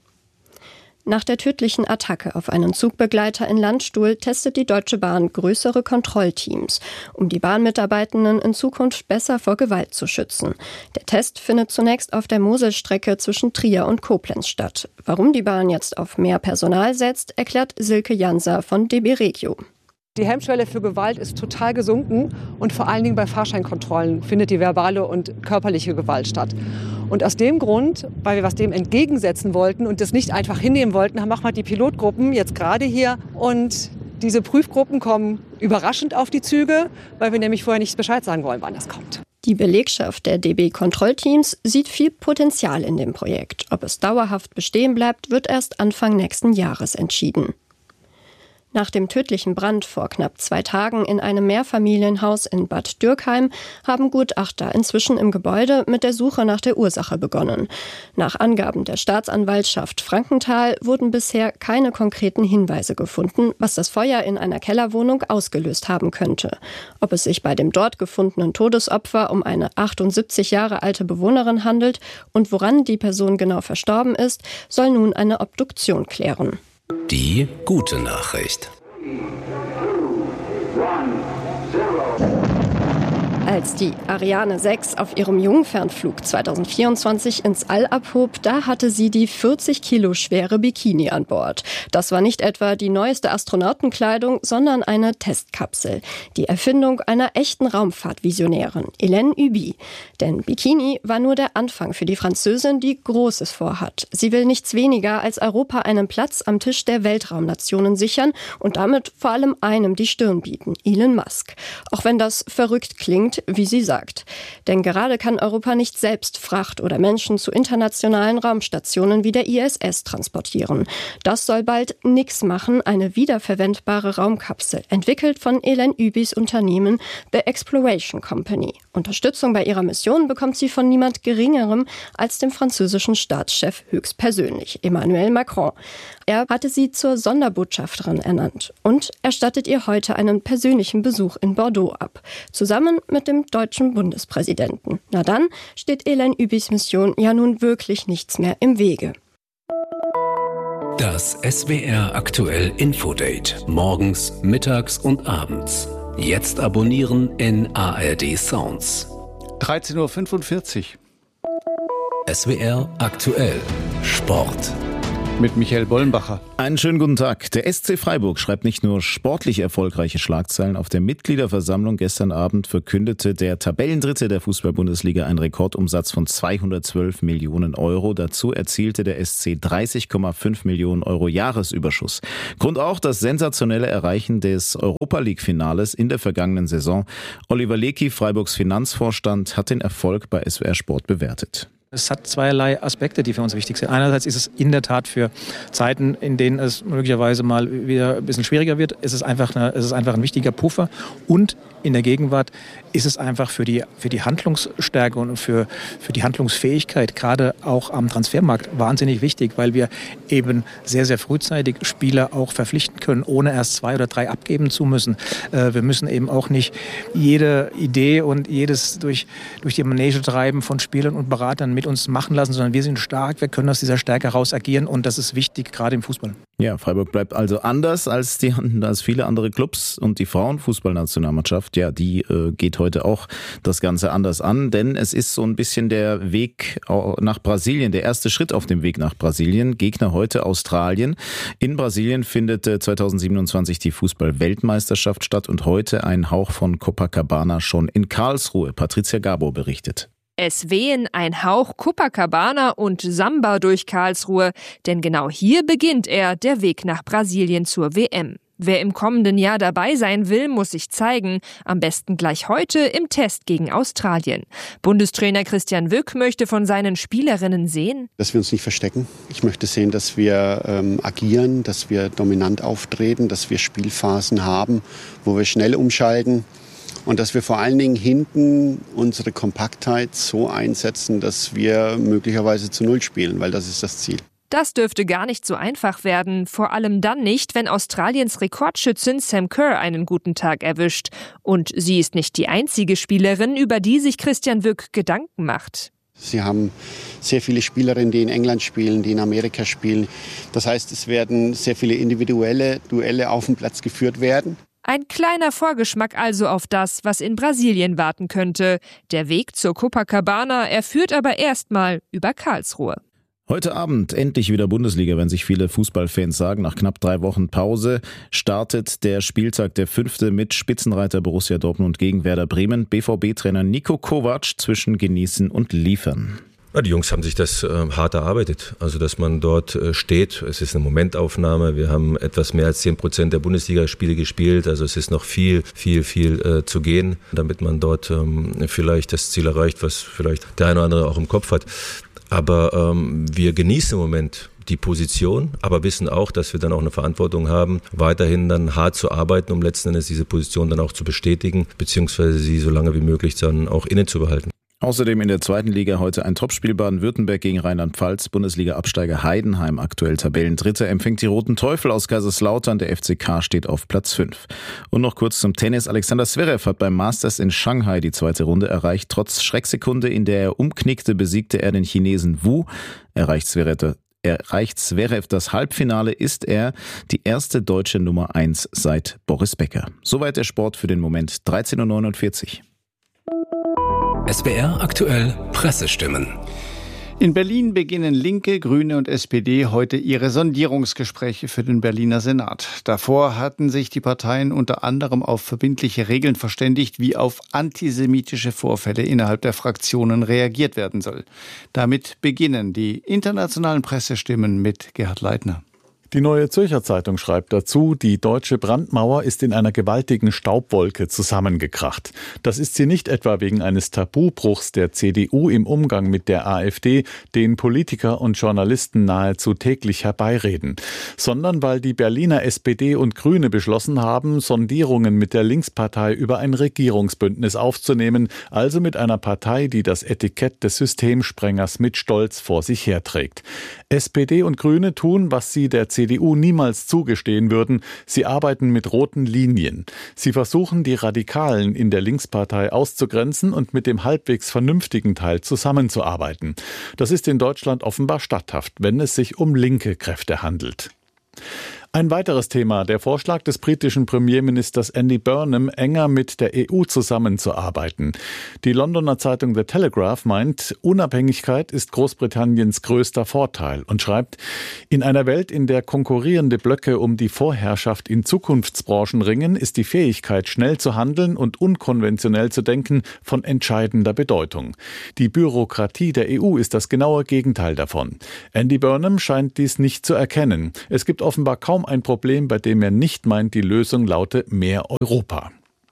Nach der tödlichen Attacke auf einen Zugbegleiter in Landstuhl testet die Deutsche Bahn größere Kontrollteams, um die Bahnmitarbeitenden in Zukunft besser vor Gewalt zu schützen. Der Test findet zunächst auf der Moselstrecke zwischen Trier und Koblenz statt. Warum die Bahn jetzt auf mehr Personal setzt, erklärt Silke Janser von D B Regio. Die Hemmschwelle für Gewalt ist total gesunken und vor allen Dingen bei Fahrscheinkontrollen findet die verbale und körperliche Gewalt statt. Und aus dem Grund, weil wir was dem entgegensetzen wollten und das nicht einfach hinnehmen wollten, machen wir die Pilotgruppen jetzt gerade hier. Und diese Prüfgruppen kommen überraschend auf die Züge, weil wir nämlich vorher nicht Bescheid sagen wollen, wann das kommt. Die Belegschaft der D B-Kontrollteams sieht viel Potenzial in dem Projekt. Ob es dauerhaft bestehen bleibt, wird erst Anfang nächsten Jahres entschieden. Nach dem tödlichen Brand vor knapp zwei Tagen in einem Mehrfamilienhaus in Bad Dürkheim haben Gutachter inzwischen im Gebäude mit der Suche nach der Ursache begonnen. Nach Angaben der Staatsanwaltschaft Frankenthal wurden bisher keine konkreten Hinweise gefunden, was das Feuer in einer Kellerwohnung ausgelöst haben könnte. Ob es sich bei dem dort gefundenen Todesopfer um eine achtundsiebzig Jahre alte Bewohnerin handelt und woran die Person genau verstorben ist, soll nun eine Obduktion klären. Die gute Nachricht. Als die Ariane sechs auf ihrem Jungfernflug zweitausendvierundzwanzig ins All abhob, da hatte sie die vierzig Kilo schwere Bikini an Bord. Das war nicht etwa die neueste Astronautenkleidung, sondern eine Testkapsel. Die Erfindung einer echten Raumfahrtvisionärin, Hélène Huby. Denn Bikini war nur der Anfang für die Französin, die Großes vorhat. Sie will nichts weniger als Europa einen Platz am Tisch der Weltraumnationen sichern und damit vor allem einem die Stirn bieten, Elon Musk. Auch wenn das verrückt klingt, wie sie sagt. Denn gerade kann Europa nicht selbst Fracht oder Menschen zu internationalen Raumstationen wie der I S S transportieren. Das soll bald nix machen, eine wiederverwendbare Raumkapsel, entwickelt von Hélène Hubys Unternehmen The Exploration Company. Unterstützung bei ihrer Mission bekommt sie von niemand Geringerem als dem französischen Staatschef höchstpersönlich, Emmanuel Macron. Er hatte sie zur Sonderbotschafterin ernannt und erstattet ihr heute einen persönlichen Besuch in Bordeaux ab, zusammen mit dem deutschen Bundespräsidenten. Na dann steht Hélène Hubys Mission ja nun wirklich nichts mehr im Wege. Das S W R aktuell Infodate. Morgens, mittags und abends. Jetzt abonnieren in A R D Sounds. dreizehn Uhr fünfundvierzig. S W R aktuell Sport. Mit Michael Bollenbacher. Einen schönen guten Tag. Der S C Freiburg schreibt nicht nur sportlich erfolgreiche Schlagzeilen. Auf der Mitgliederversammlung gestern Abend verkündete der Tabellendritte der Fußball-Bundesliga einen Rekordumsatz von zweihundertzwölf Millionen Euro. Dazu erzielte der S C dreißig Komma fünf Millionen Euro Jahresüberschuss. Grund auch das sensationelle Erreichen des Europa-League-Finales in der vergangenen Saison. Oliver Leckie, Freiburgs Finanzvorstand, hat den Erfolg bei S W R Sport bewertet. Es hat zweierlei Aspekte, die für uns wichtig sind. Einerseits ist es in der Tat für Zeiten, in denen es möglicherweise mal wieder ein bisschen schwieriger wird, ist es einfach, eine, ist es einfach ein wichtiger Puffer. Und in der Gegenwart ist es einfach für die, für die Handlungsstärke und für, für die Handlungsfähigkeit, gerade auch am Transfermarkt, wahnsinnig wichtig, weil wir eben sehr, sehr frühzeitig Spieler auch verpflichten können, ohne erst zwei oder drei abgeben zu müssen. Wir müssen eben auch nicht jede Idee und jedes durch, durch die Manege treiben von Spielern und Beratern mit uns machen lassen, sondern wir sind stark, wir können aus dieser Stärke heraus agieren und das ist wichtig, gerade im Fußball. Ja, Freiburg bleibt also anders als, die, als viele andere Clubs und die Frauenfußballnationalmannschaft, ja, die äh, geht heute auch das Ganze anders an, denn es ist so ein bisschen der Weg nach Brasilien, der erste Schritt auf dem Weg nach Brasilien. Gegner heute Australien. In Brasilien findet äh, zweitausendsiebenundzwanzig die Fußball-Weltmeisterschaft statt und heute ein Hauch von Copacabana schon in Karlsruhe. Patricia Gabo berichtet. Es wehen ein Hauch Copacabana und Samba durch Karlsruhe, denn genau hier beginnt er, der Weg nach Brasilien zur W M. Wer im kommenden Jahr dabei sein will, muss sich zeigen, am besten gleich heute im Test gegen Australien. Bundestrainer Christian Wück möchte von seinen Spielerinnen sehen: Dass wir uns nicht verstecken. Ich möchte sehen, dass wir ähm, agieren, dass wir dominant auftreten, dass wir Spielphasen haben, wo wir schnell umschalten. Und dass wir vor allen Dingen hinten unsere Kompaktheit so einsetzen, dass wir möglicherweise zu Null spielen, weil das ist das Ziel. Das dürfte gar nicht so einfach werden, vor allem dann nicht, wenn Australiens Rekordschützin Sam Kerr einen guten Tag erwischt. Und sie ist nicht die einzige Spielerin, über die sich Christian Wück Gedanken macht. Sie haben sehr viele Spielerinnen, die in England spielen, die in Amerika spielen. Das heißt, es werden sehr viele individuelle Duelle auf dem Platz geführt werden. Ein kleiner Vorgeschmack also auf das, was in Brasilien warten könnte. Der Weg zur Copacabana, er führt aber erstmal über Karlsruhe. Heute Abend endlich wieder Bundesliga, wenn sich viele Fußballfans sagen. Nach knapp drei Wochen Pause startet der Spieltag, der fünfte, mit Spitzenreiter Borussia Dortmund gegen Werder Bremen. B V B-Trainer Niko Kovac zwischen Genießen und Liefern. Ja, die Jungs haben sich das äh, hart erarbeitet, also dass man dort äh, steht. Es ist eine Momentaufnahme. Wir haben etwas mehr als zehn Prozent der Bundesligaspiele gespielt, also es ist noch viel, viel, viel äh, zu gehen, damit man dort ähm, vielleicht das Ziel erreicht, was vielleicht der eine oder andere auch im Kopf hat. Aber ähm, wir genießen im Moment die Position, aber wissen auch, dass wir dann auch eine Verantwortung haben, weiterhin dann hart zu arbeiten, um letzten Endes diese Position dann auch zu bestätigen, beziehungsweise sie so lange wie möglich dann auch inne zu behalten. Außerdem in der zweiten Liga heute ein Topspiel: Baden-Württemberg gegen Rheinland-Pfalz. Bundesliga-Absteiger Heidenheim, aktuell Tabellendritter, empfängt die Roten Teufel aus Kaiserslautern. Der F C K steht auf Platz fünf. Und noch kurz zum Tennis. Alexander Zverev hat beim Masters in Shanghai die zweite Runde erreicht. Trotz Schrecksekunde, in der er umknickte, besiegte er den Chinesen Wu. Erreicht Zverev Erreicht Zverev das Halbfinale, ist er die erste deutsche Nummer eins seit Boris Becker. Soweit der Sport für den Moment. dreizehn Uhr neunundvierzig. S W R aktuell Pressestimmen. In Berlin beginnen Linke, Grüne und S P D heute ihre Sondierungsgespräche für den Berliner Senat. Davor hatten sich die Parteien unter anderem auf verbindliche Regeln verständigt, wie auf antisemitische Vorfälle innerhalb der Fraktionen reagiert werden soll. Damit beginnen die internationalen Pressestimmen mit Gerhard Leitner. Die Neue Zürcher Zeitung schreibt dazu, die deutsche Brandmauer ist in einer gewaltigen Staubwolke zusammengekracht. Das ist sie nicht etwa wegen eines Tabubruchs der C D U im Umgang mit der AfD, den Politiker und Journalisten nahezu täglich herbeireden, sondern weil die Berliner S P D und Grüne beschlossen haben, Sondierungen mit der Linkspartei über ein Regierungsbündnis aufzunehmen, also mit einer Partei, die das Etikett des Systemsprengers mit Stolz vor sich herträgt. S P D und Grüne tun, was sie der C D U niemals zugestehen würden. Sie arbeiten mit roten Linien. Sie versuchen, die Radikalen in der Linkspartei auszugrenzen und mit dem halbwegs vernünftigen Teil zusammenzuarbeiten. Das ist in Deutschland offenbar statthaft, wenn es sich um linke Kräfte handelt. Ein weiteres Thema, der Vorschlag des britischen Premierministers Andy Burnham, enger mit der E U zusammenzuarbeiten. Die Londoner Zeitung The Telegraph meint, Unabhängigkeit ist Großbritanniens größter Vorteil und schreibt, in einer Welt, in der konkurrierende Blöcke um die Vorherrschaft in Zukunftsbranchen ringen, ist die Fähigkeit, schnell zu handeln und unkonventionell zu denken, von entscheidender Bedeutung. Die Bürokratie der E U ist das genaue Gegenteil davon. Andy Burnham scheint dies nicht zu erkennen. Es gibt offenbar kaum ein Problem, bei dem er nicht meint, die Lösung laute mehr Europa.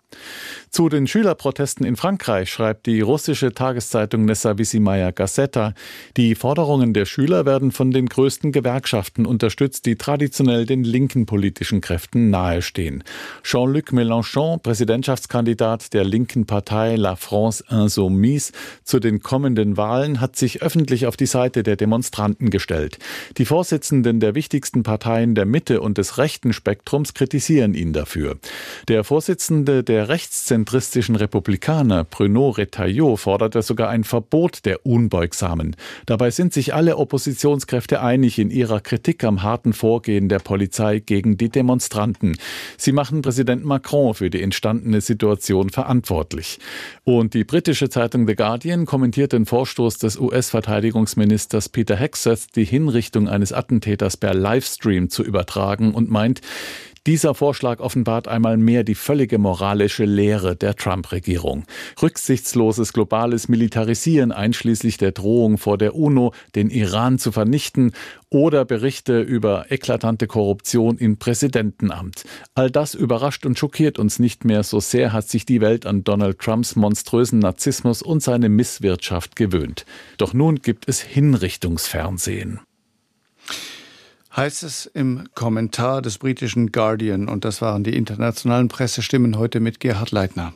Zu den Schülerprotesten in Frankreich schreibt die russische Tageszeitung Nezawissimaya Gazeta, die Forderungen der Schüler werden von den größten Gewerkschaften unterstützt, die traditionell den linken politischen Kräften nahestehen. Jean-Luc Mélenchon, Präsidentschaftskandidat der linken Partei La France Insoumise zu den kommenden Wahlen, hat sich öffentlich auf die Seite der Demonstranten gestellt. Die Vorsitzenden der wichtigsten Parteien der Mitte und des rechten Spektrums kritisieren ihn dafür. Der Vorsitzende der Rechtszentristen Republikaner, Bruno Retailleau, forderte sogar ein Verbot der Unbeugsamen. Dabei sind sich alle Oppositionskräfte einig in ihrer Kritik am harten Vorgehen der Polizei gegen die Demonstranten. Sie machen Präsident Macron für die entstandene Situation verantwortlich. Und die britische Zeitung The Guardian kommentiert den Vorstoß des U S-Verteidigungsministers Peter Hegseth, die Hinrichtung eines Attentäters per Livestream zu übertragen und meint, dieser Vorschlag offenbart einmal mehr die völlige moralische Leere der Trump-Regierung. Rücksichtsloses globales Militarisieren einschließlich der Drohung vor der UNO, den Iran zu vernichten, oder Berichte über eklatante Korruption im Präsidentenamt. All das überrascht und schockiert uns nicht mehr, so sehr hat sich die Welt an Donald Trumps monströsen Narzissmus und seine Misswirtschaft gewöhnt. Doch nun gibt es Hinrichtungsfernsehen. Heißt es im Kommentar des britischen Guardian. Und das waren die internationalen Pressestimmen heute mit Gerhard Leitner.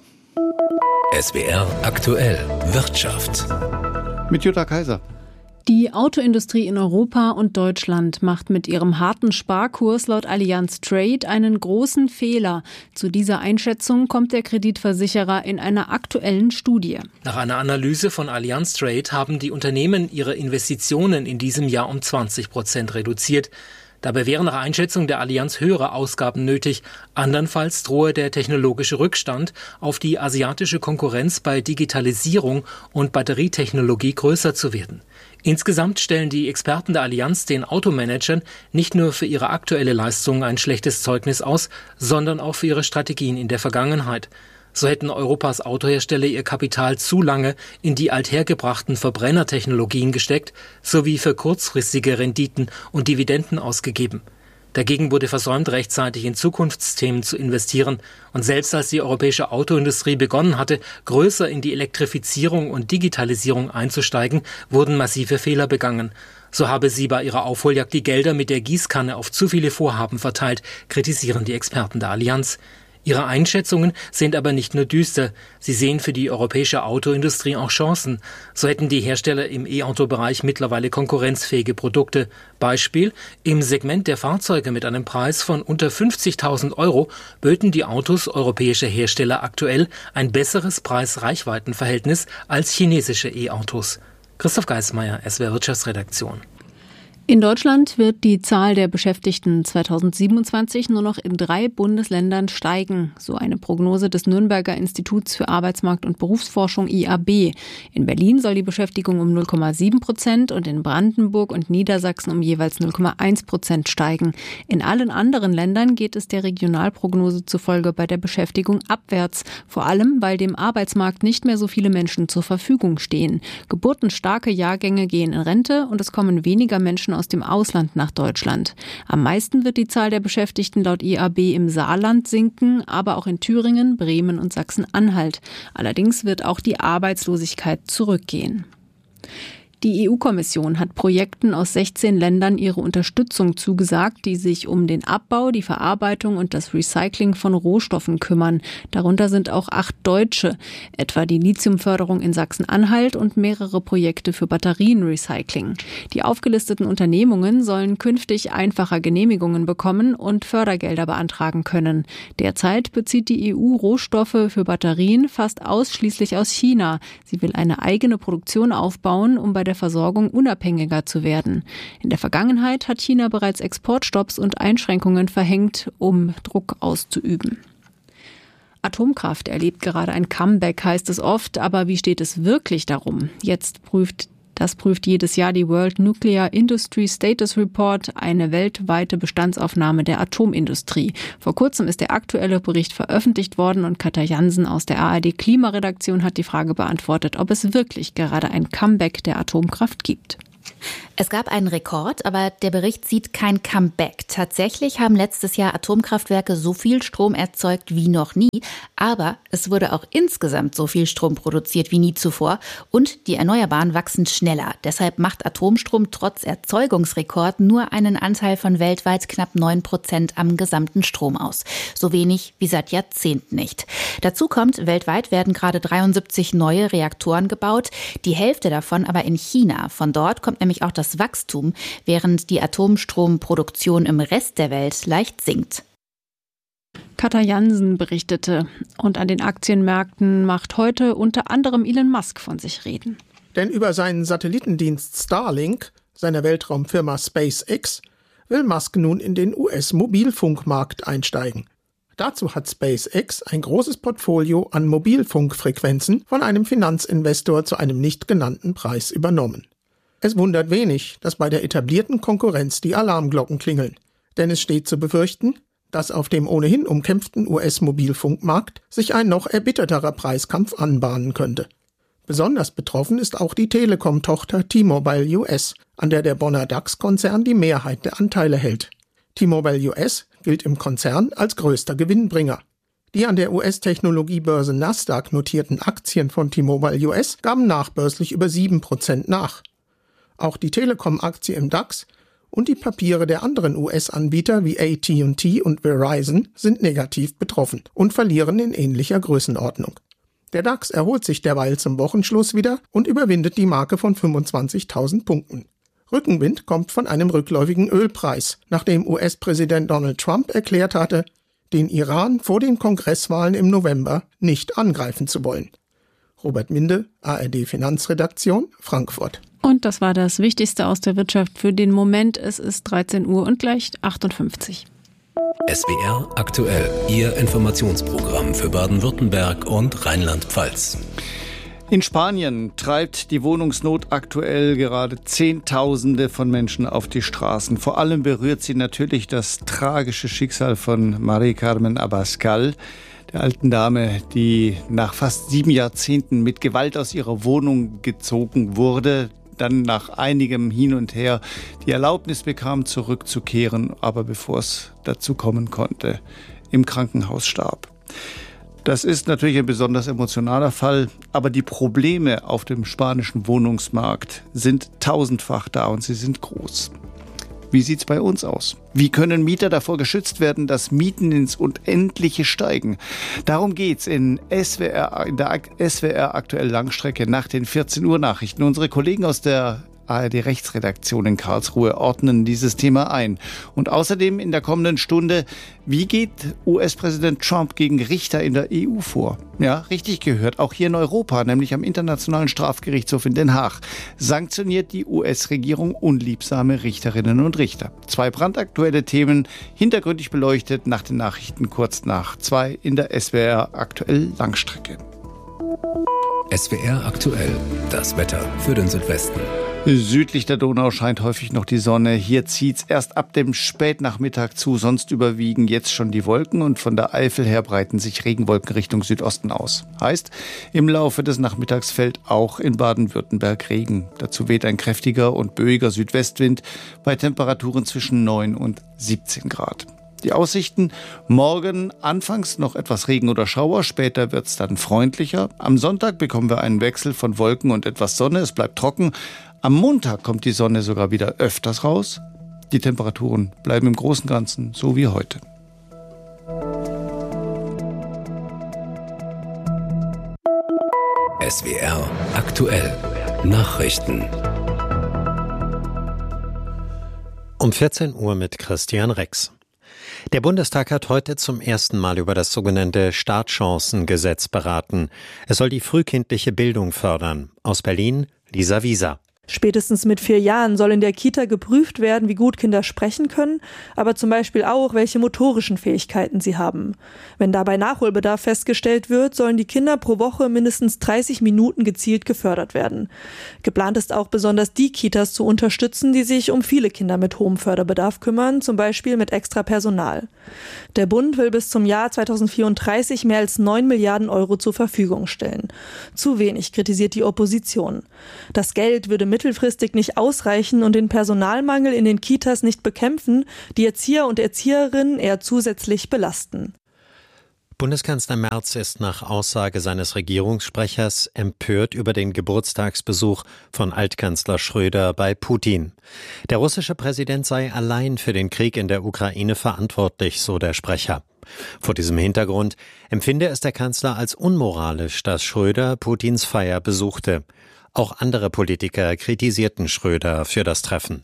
S W R aktuell Wirtschaft. Mit Jutta Kaiser. Die Autoindustrie in Europa und Deutschland macht mit ihrem harten Sparkurs laut Allianz Trade einen großen Fehler. Zu dieser Einschätzung kommt der Kreditversicherer in einer aktuellen Studie. Nach einer Analyse von Allianz Trade haben die Unternehmen ihre Investitionen in diesem Jahr um zwanzig Prozent reduziert. Dabei wären nach Einschätzung der Allianz höhere Ausgaben nötig. Andernfalls drohe der technologische Rückstand auf die asiatische Konkurrenz bei Digitalisierung und Batterietechnologie größer zu werden. Insgesamt stellen die Experten der Allianz den Automanagern nicht nur für ihre aktuelle Leistung ein schlechtes Zeugnis aus, sondern auch für ihre Strategien in der Vergangenheit. So hätten Europas Autohersteller ihr Kapital zu lange in die althergebrachten Verbrennertechnologien gesteckt, sowie für kurzfristige Renditen und Dividenden ausgegeben. Dagegen wurde versäumt, rechtzeitig in Zukunftsthemen zu investieren. Und selbst als die europäische Autoindustrie begonnen hatte, größer in die Elektrifizierung und Digitalisierung einzusteigen, wurden massive Fehler begangen. So habe sie bei ihrer Aufholjagd die Gelder mit der Gießkanne auf zu viele Vorhaben verteilt, kritisieren die Experten der Allianz. Ihre Einschätzungen sind aber nicht nur düster. Sie sehen für die europäische Autoindustrie auch Chancen. So hätten die Hersteller im E-Auto-Bereich mittlerweile konkurrenzfähige Produkte. Beispiel: Im Segment der Fahrzeuge mit einem Preis von unter fünfzigtausend Euro böten die Autos europäischer Hersteller aktuell ein besseres Preis-Reichweiten-Verhältnis als chinesische E-Autos. Christoph Geismeier, S W R Wirtschaftsredaktion. In Deutschland wird die Zahl der Beschäftigten zweitausendsiebenundzwanzig nur noch in drei Bundesländern steigen, so eine Prognose des Nürnberger Instituts für Arbeitsmarkt- und Berufsforschung I A B. In Berlin soll die Beschäftigung um null Komma sieben Prozent und in Brandenburg und Niedersachsen um jeweils null Komma eins Prozent steigen. In allen anderen Ländern geht es der Regionalprognose zufolge bei der Beschäftigung abwärts, vor allem weil dem Arbeitsmarkt nicht mehr so viele Menschen zur Verfügung stehen. Geburtenstarke Jahrgänge gehen in Rente und es kommen weniger Menschen aus dem Ausland nach Deutschland. Am meisten wird die Zahl der Beschäftigten laut I A B im Saarland sinken, aber auch in Thüringen, Bremen und Sachsen-Anhalt. Allerdings wird auch die Arbeitslosigkeit zurückgehen. Die E U-Kommission hat Projekten aus sechzehn Ländern ihre Unterstützung zugesagt, die sich um den Abbau, die Verarbeitung und das Recycling von Rohstoffen kümmern. Darunter sind auch acht deutsche, etwa die Lithiumförderung in Sachsen-Anhalt und mehrere Projekte für Batterienrecycling. Die aufgelisteten Unternehmungen sollen künftig einfacher Genehmigungen bekommen und Fördergelder beantragen können. Derzeit bezieht die E U Rohstoffe für Batterien fast ausschließlich aus China. Sie will eine eigene Produktion aufbauen, um bei der Versorgung unabhängiger zu werden. In der Vergangenheit hat China bereits Exportstopps und Einschränkungen verhängt, um Druck auszuüben. Atomkraft erlebt gerade ein Comeback, heißt es oft, aber wie steht es wirklich darum? Jetzt prüft Das prüft jedes Jahr die World Nuclear Industry Status Report, eine weltweite Bestandsaufnahme der Atomindustrie. Vor kurzem ist der aktuelle Bericht veröffentlicht worden und Katja Jansen aus der A R D Klimaredaktion hat die Frage beantwortet, ob es wirklich gerade ein Comeback der Atomkraft gibt. Es gab einen Rekord, aber der Bericht sieht kein Comeback. Tatsächlich haben letztes Jahr Atomkraftwerke so viel Strom erzeugt wie noch nie, aber es wurde auch insgesamt so viel Strom produziert wie nie zuvor und die Erneuerbaren wachsen schneller. Deshalb macht Atomstrom trotz Erzeugungsrekord nur einen Anteil von weltweit knapp neun Prozent am gesamten Strom aus. So wenig wie seit Jahrzehnten nicht. Dazu kommt, weltweit werden gerade dreiundsiebzig neue Reaktoren gebaut, die Hälfte davon aber in China. Von dort kommt nämlich auch das Wachstum, während die Atomstromproduktion im Rest der Welt leicht sinkt. Katja Jansen berichtete. Und an den Aktienmärkten macht heute unter anderem Elon Musk von sich reden. Denn über seinen Satellitendienst Starlink, seiner Weltraumfirma SpaceX, will Musk nun in den U S-Mobilfunkmarkt einsteigen. Dazu hat SpaceX ein großes Portfolio an Mobilfunkfrequenzen von einem Finanzinvestor zu einem nicht genannten Preis übernommen. Es wundert wenig, dass bei der etablierten Konkurrenz die Alarmglocken klingeln. Denn es steht zu befürchten, dass auf dem ohnehin umkämpften U S-Mobilfunkmarkt sich ein noch erbitterterer Preiskampf anbahnen könnte. Besonders betroffen ist auch die Telekom-Tochter T-Mobile U S, an der der Bonner DAX-Konzern die Mehrheit der Anteile hält. T-Mobile U S gilt im Konzern als größter Gewinnbringer. Die an der U S-Technologiebörse Nasdaq notierten Aktien von T-Mobile U S gaben nachbörslich über sieben Prozent nach. Auch die Telekom-Aktie im DAX und die Papiere der anderen U S-Anbieter wie A T und T und Verizon sind negativ betroffen und verlieren in ähnlicher Größenordnung. Der DAX erholt sich derweil zum Wochenschluss wieder und überwindet die Marke von fünfundzwanzigtausend Punkten. Rückenwind kommt von einem rückläufigen Ölpreis, nachdem U S-Präsident Donald Trump erklärt hatte, den Iran vor den Kongresswahlen im November nicht angreifen zu wollen. Robert Minde, A R D Finanzredaktion, Frankfurt. Und das war das Wichtigste aus der Wirtschaft für den Moment. Es ist dreizehn Uhr und gleich achtundfünfzig. S W R aktuell, Ihr Informationsprogramm für Baden-Württemberg und Rheinland-Pfalz. In Spanien treibt die Wohnungsnot aktuell gerade Zehntausende von Menschen auf die Straßen. Vor allem berührt sie natürlich das tragische Schicksal von María Carmen Abascal, der alten Dame, die nach fast sieben Jahrzehnten mit Gewalt aus ihrer Wohnung gezogen wurde, dann nach einigem Hin und Her die Erlaubnis bekam, zurückzukehren, aber bevor es dazu kommen konnte, im Krankenhaus starb. Das ist natürlich ein besonders emotionaler Fall, aber die Probleme auf dem spanischen Wohnungsmarkt sind tausendfach da und sie sind groß. Wie sieht's bei uns aus? Wie können Mieter davor geschützt werden, dass Mieten ins Unendliche steigen? Darum geht's in S W R, in der S W R aktuell Langstrecke nach den vierzehn Uhr Nachrichten. Unsere Kollegen aus der A R D-Rechtsredaktion in Karlsruhe ordnen dieses Thema ein. Und außerdem in der kommenden Stunde, wie geht U S-Präsident Trump gegen Richter in der E U vor? Ja, richtig gehört, auch hier in Europa, nämlich am Internationalen Strafgerichtshof in Den Haag, sanktioniert die U S-Regierung unliebsame Richterinnen und Richter. Zwei brandaktuelle Themen, hintergründig beleuchtet, nach den Nachrichten kurz nach zwei in der S W R aktuell Langstrecke. S W R aktuell, das Wetter für den Südwesten. Südlich der Donau scheint häufig noch die Sonne. Hier zieht's erst ab dem Spätnachmittag zu. Sonst überwiegen jetzt schon die Wolken und von der Eifel her breiten sich Regenwolken Richtung Südosten aus. Heißt, im Laufe des Nachmittags fällt auch in Baden-Württemberg Regen. Dazu weht ein kräftiger und böiger Südwestwind bei Temperaturen zwischen neun und siebzehn Grad. Die Aussichten: morgen anfangs noch etwas Regen oder Schauer, später wird's dann freundlicher. Am Sonntag bekommen wir einen Wechsel von Wolken und etwas Sonne, es bleibt trocken. Am Montag kommt die Sonne sogar wieder öfters raus. Die Temperaturen bleiben im Großen und Ganzen so wie heute. S W R aktuell Nachrichten. Um vierzehn Uhr mit Christian Rex. Der Bundestag hat heute zum ersten Mal über das sogenannte Startchancengesetz beraten. Es soll die frühkindliche Bildung fördern. Aus Berlin, Lisa Wieser. Spätestens mit vier Jahren soll in der Kita geprüft werden, wie gut Kinder sprechen können, aber zum Beispiel auch, welche motorischen Fähigkeiten sie haben. Wenn dabei Nachholbedarf festgestellt wird, sollen die Kinder pro Woche mindestens dreißig Minuten gezielt gefördert werden. Geplant ist auch, besonders die Kitas zu unterstützen, die sich um viele Kinder mit hohem Förderbedarf kümmern, zum Beispiel mit extra Personal. Der Bund will bis zum Jahr zweitausendvierunddreißig mehr als neun Milliarden Euro zur Verfügung stellen. Zu wenig, kritisiert die Opposition. Das Geld würde mittelfristig nicht ausreichen und den Personalmangel in den Kitas nicht bekämpfen, die Erzieher und Erzieherinnen eher zusätzlich belasten. Bundeskanzler Merz ist nach Aussage seines Regierungssprechers empört über den Geburtstagsbesuch von Altkanzler Schröder bei Putin. Der russische Präsident sei allein für den Krieg in der Ukraine verantwortlich, so der Sprecher. Vor diesem Hintergrund empfinde es der Kanzler als unmoralisch, dass Schröder Putins Feier besuchte. Auch andere Politiker kritisierten Schröder für das Treffen.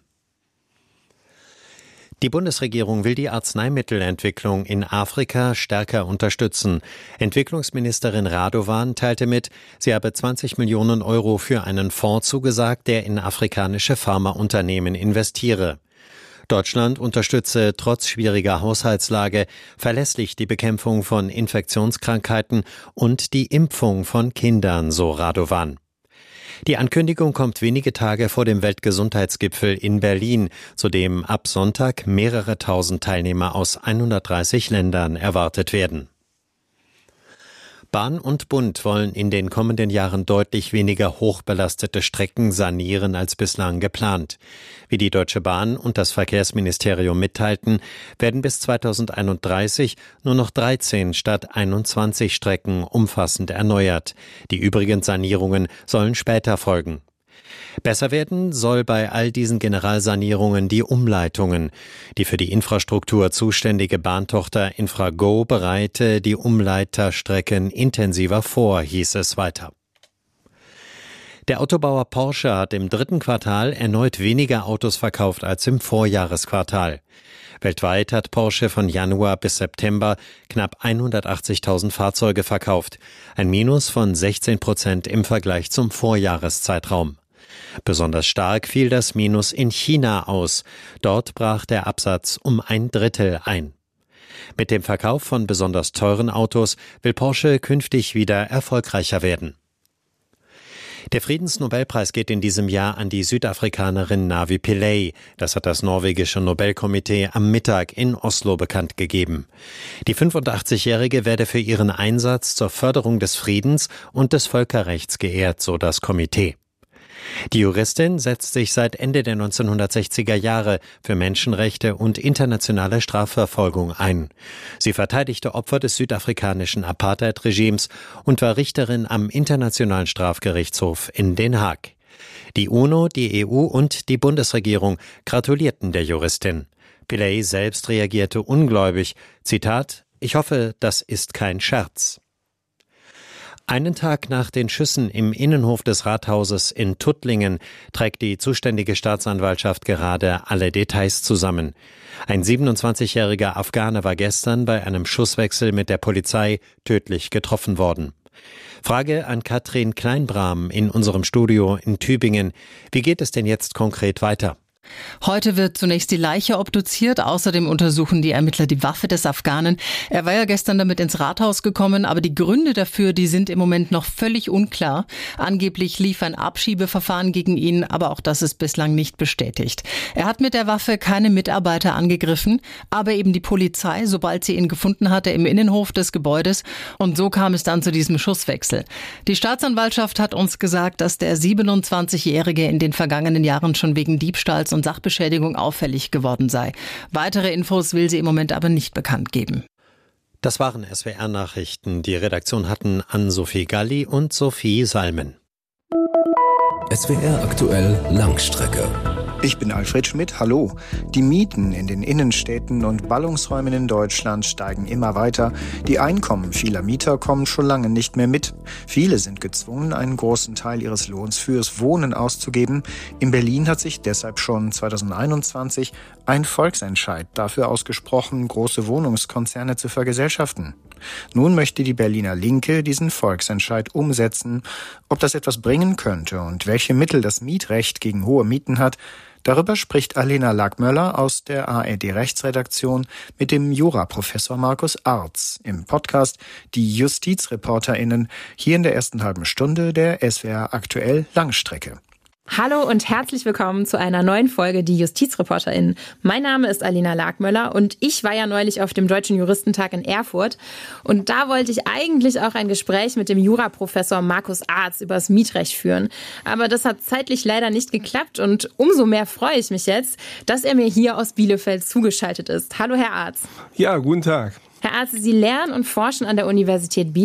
Die Bundesregierung will die Arzneimittelentwicklung in Afrika stärker unterstützen. Entwicklungsministerin Radovan teilte mit, sie habe zwanzig Millionen Euro für einen Fonds zugesagt, der in afrikanische Pharmaunternehmen investiere. Deutschland unterstütze trotz schwieriger Haushaltslage verlässlich die Bekämpfung von Infektionskrankheiten und die Impfung von Kindern, so Radovan. Die Ankündigung kommt wenige Tage vor dem Weltgesundheitsgipfel in Berlin, zu dem ab Sonntag mehrere tausend Teilnehmer aus hundertdreißig Ländern erwartet werden. Bahn und Bund wollen in den kommenden Jahren deutlich weniger hochbelastete Strecken sanieren als bislang geplant. Wie die Deutsche Bahn und das Verkehrsministerium mitteilten, werden bis zweitausendeinunddreißig nur noch dreizehn statt einundzwanzig Strecken umfassend erneuert. Die übrigen Sanierungen sollen später folgen. Besser werden soll bei all diesen Generalsanierungen die Umleitungen. Die für die Infrastruktur zuständige Bahntochter Infrago bereite die Umleiterstrecken intensiver vor, hieß es weiter. Der Autobauer Porsche hat im dritten Quartal erneut weniger Autos verkauft als im Vorjahresquartal. Weltweit hat Porsche von Januar bis September knapp hundertachtzigtausend Fahrzeuge verkauft, ein Minus von sechzehn Prozent im Vergleich zum Vorjahreszeitraum. Besonders stark fiel das Minus in China aus. Dort brach der Absatz um ein Drittel ein. Mit dem Verkauf von besonders teuren Autos will Porsche künftig wieder erfolgreicher werden. Der Friedensnobelpreis geht in diesem Jahr an die Südafrikanerin Navi Pillay. Das hat das norwegische Nobelkomitee am Mittag in Oslo bekannt gegeben. Die fünfundachtzigjährige werde für ihren Einsatz zur Förderung des Friedens und des Völkerrechts geehrt, so das Komitee. Die Juristin setzt sich seit Ende der neunzehnhundertsechziger Jahre für Menschenrechte und internationale Strafverfolgung ein. Sie verteidigte Opfer des südafrikanischen Apartheid-Regimes und war Richterin am Internationalen Strafgerichtshof in Den Haag. Die UNO, die E U und die Bundesregierung gratulierten der Juristin. Pillay selbst reagierte ungläubig. Zitat: Ich hoffe, das ist kein Scherz. Einen Tag nach den Schüssen im Innenhof des Rathauses in Tuttlingen trägt die zuständige Staatsanwaltschaft gerade alle Details zusammen. Ein siebenundzwanzigjähriger Afghane war gestern bei einem Schusswechsel mit der Polizei tödlich getroffen worden. Frage an Katrin Kleinbrahm in unserem Studio in Tübingen. Wie geht es denn jetzt konkret weiter? Heute wird zunächst die Leiche obduziert. Außerdem untersuchen die Ermittler die Waffe des Afghanen. Er war ja gestern damit ins Rathaus gekommen, aber die Gründe dafür, die sind im Moment noch völlig unklar. Angeblich lief ein Abschiebeverfahren gegen ihn, aber auch das ist bislang nicht bestätigt. Er hat mit der Waffe keine Mitarbeiter angegriffen, aber eben die Polizei, sobald sie ihn gefunden hatte im Innenhof des Gebäudes. Und so kam es dann zu diesem Schusswechsel. Die Staatsanwaltschaft hat uns gesagt, dass der siebenundzwanzigjährige in den vergangenen Jahren schon wegen Diebstahls und Sachbeschädigung auffällig geworden sei. Weitere Infos will sie im Moment aber nicht bekannt geben. Das waren S W R-Nachrichten. Die Redaktion hatten Ann-Sophie Galli und Sophie Salmen. S W R aktuell Langstrecke. Ich bin Alfred Schmidt, hallo. Die Mieten in den Innenstädten und Ballungsräumen in Deutschland steigen immer weiter. Die Einkommen vieler Mieter kommen schon lange nicht mehr mit. Viele sind gezwungen, einen großen Teil ihres Lohns fürs Wohnen auszugeben. In Berlin hat sich deshalb schon zweitausendeinundzwanzig ein Volksentscheid dafür ausgesprochen, große Wohnungskonzerne zu vergesellschaften. Nun möchte die Berliner Linke diesen Volksentscheid umsetzen. Ob das etwas bringen könnte und welche Mittel das Mietrecht gegen hohe Mieten hat, darüber spricht Alena Lackmöller aus der A R D-Rechtsredaktion mit dem Juraprofessor Markus Arz im Podcast Die JustizreporterInnen hier in der ersten halben Stunde der S W R aktuell Langstrecke. Hallo und herzlich willkommen zu einer neuen Folge Die JustizreporterInnen. Mein Name ist Alena Lackmöller und ich war ja neulich auf dem Deutschen Juristentag in Erfurt. Und da wollte ich eigentlich auch ein Gespräch mit dem Juraprofessor Markus Arz über das Mietrecht führen. Aber das hat zeitlich leider nicht geklappt und umso mehr freue ich mich jetzt, dass er mir hier aus Bielefeld zugeschaltet ist. Hallo Herr Arz. Ja, guten Tag. Herr Arz, Sie lehren und forschen an der Universität Bielefeld.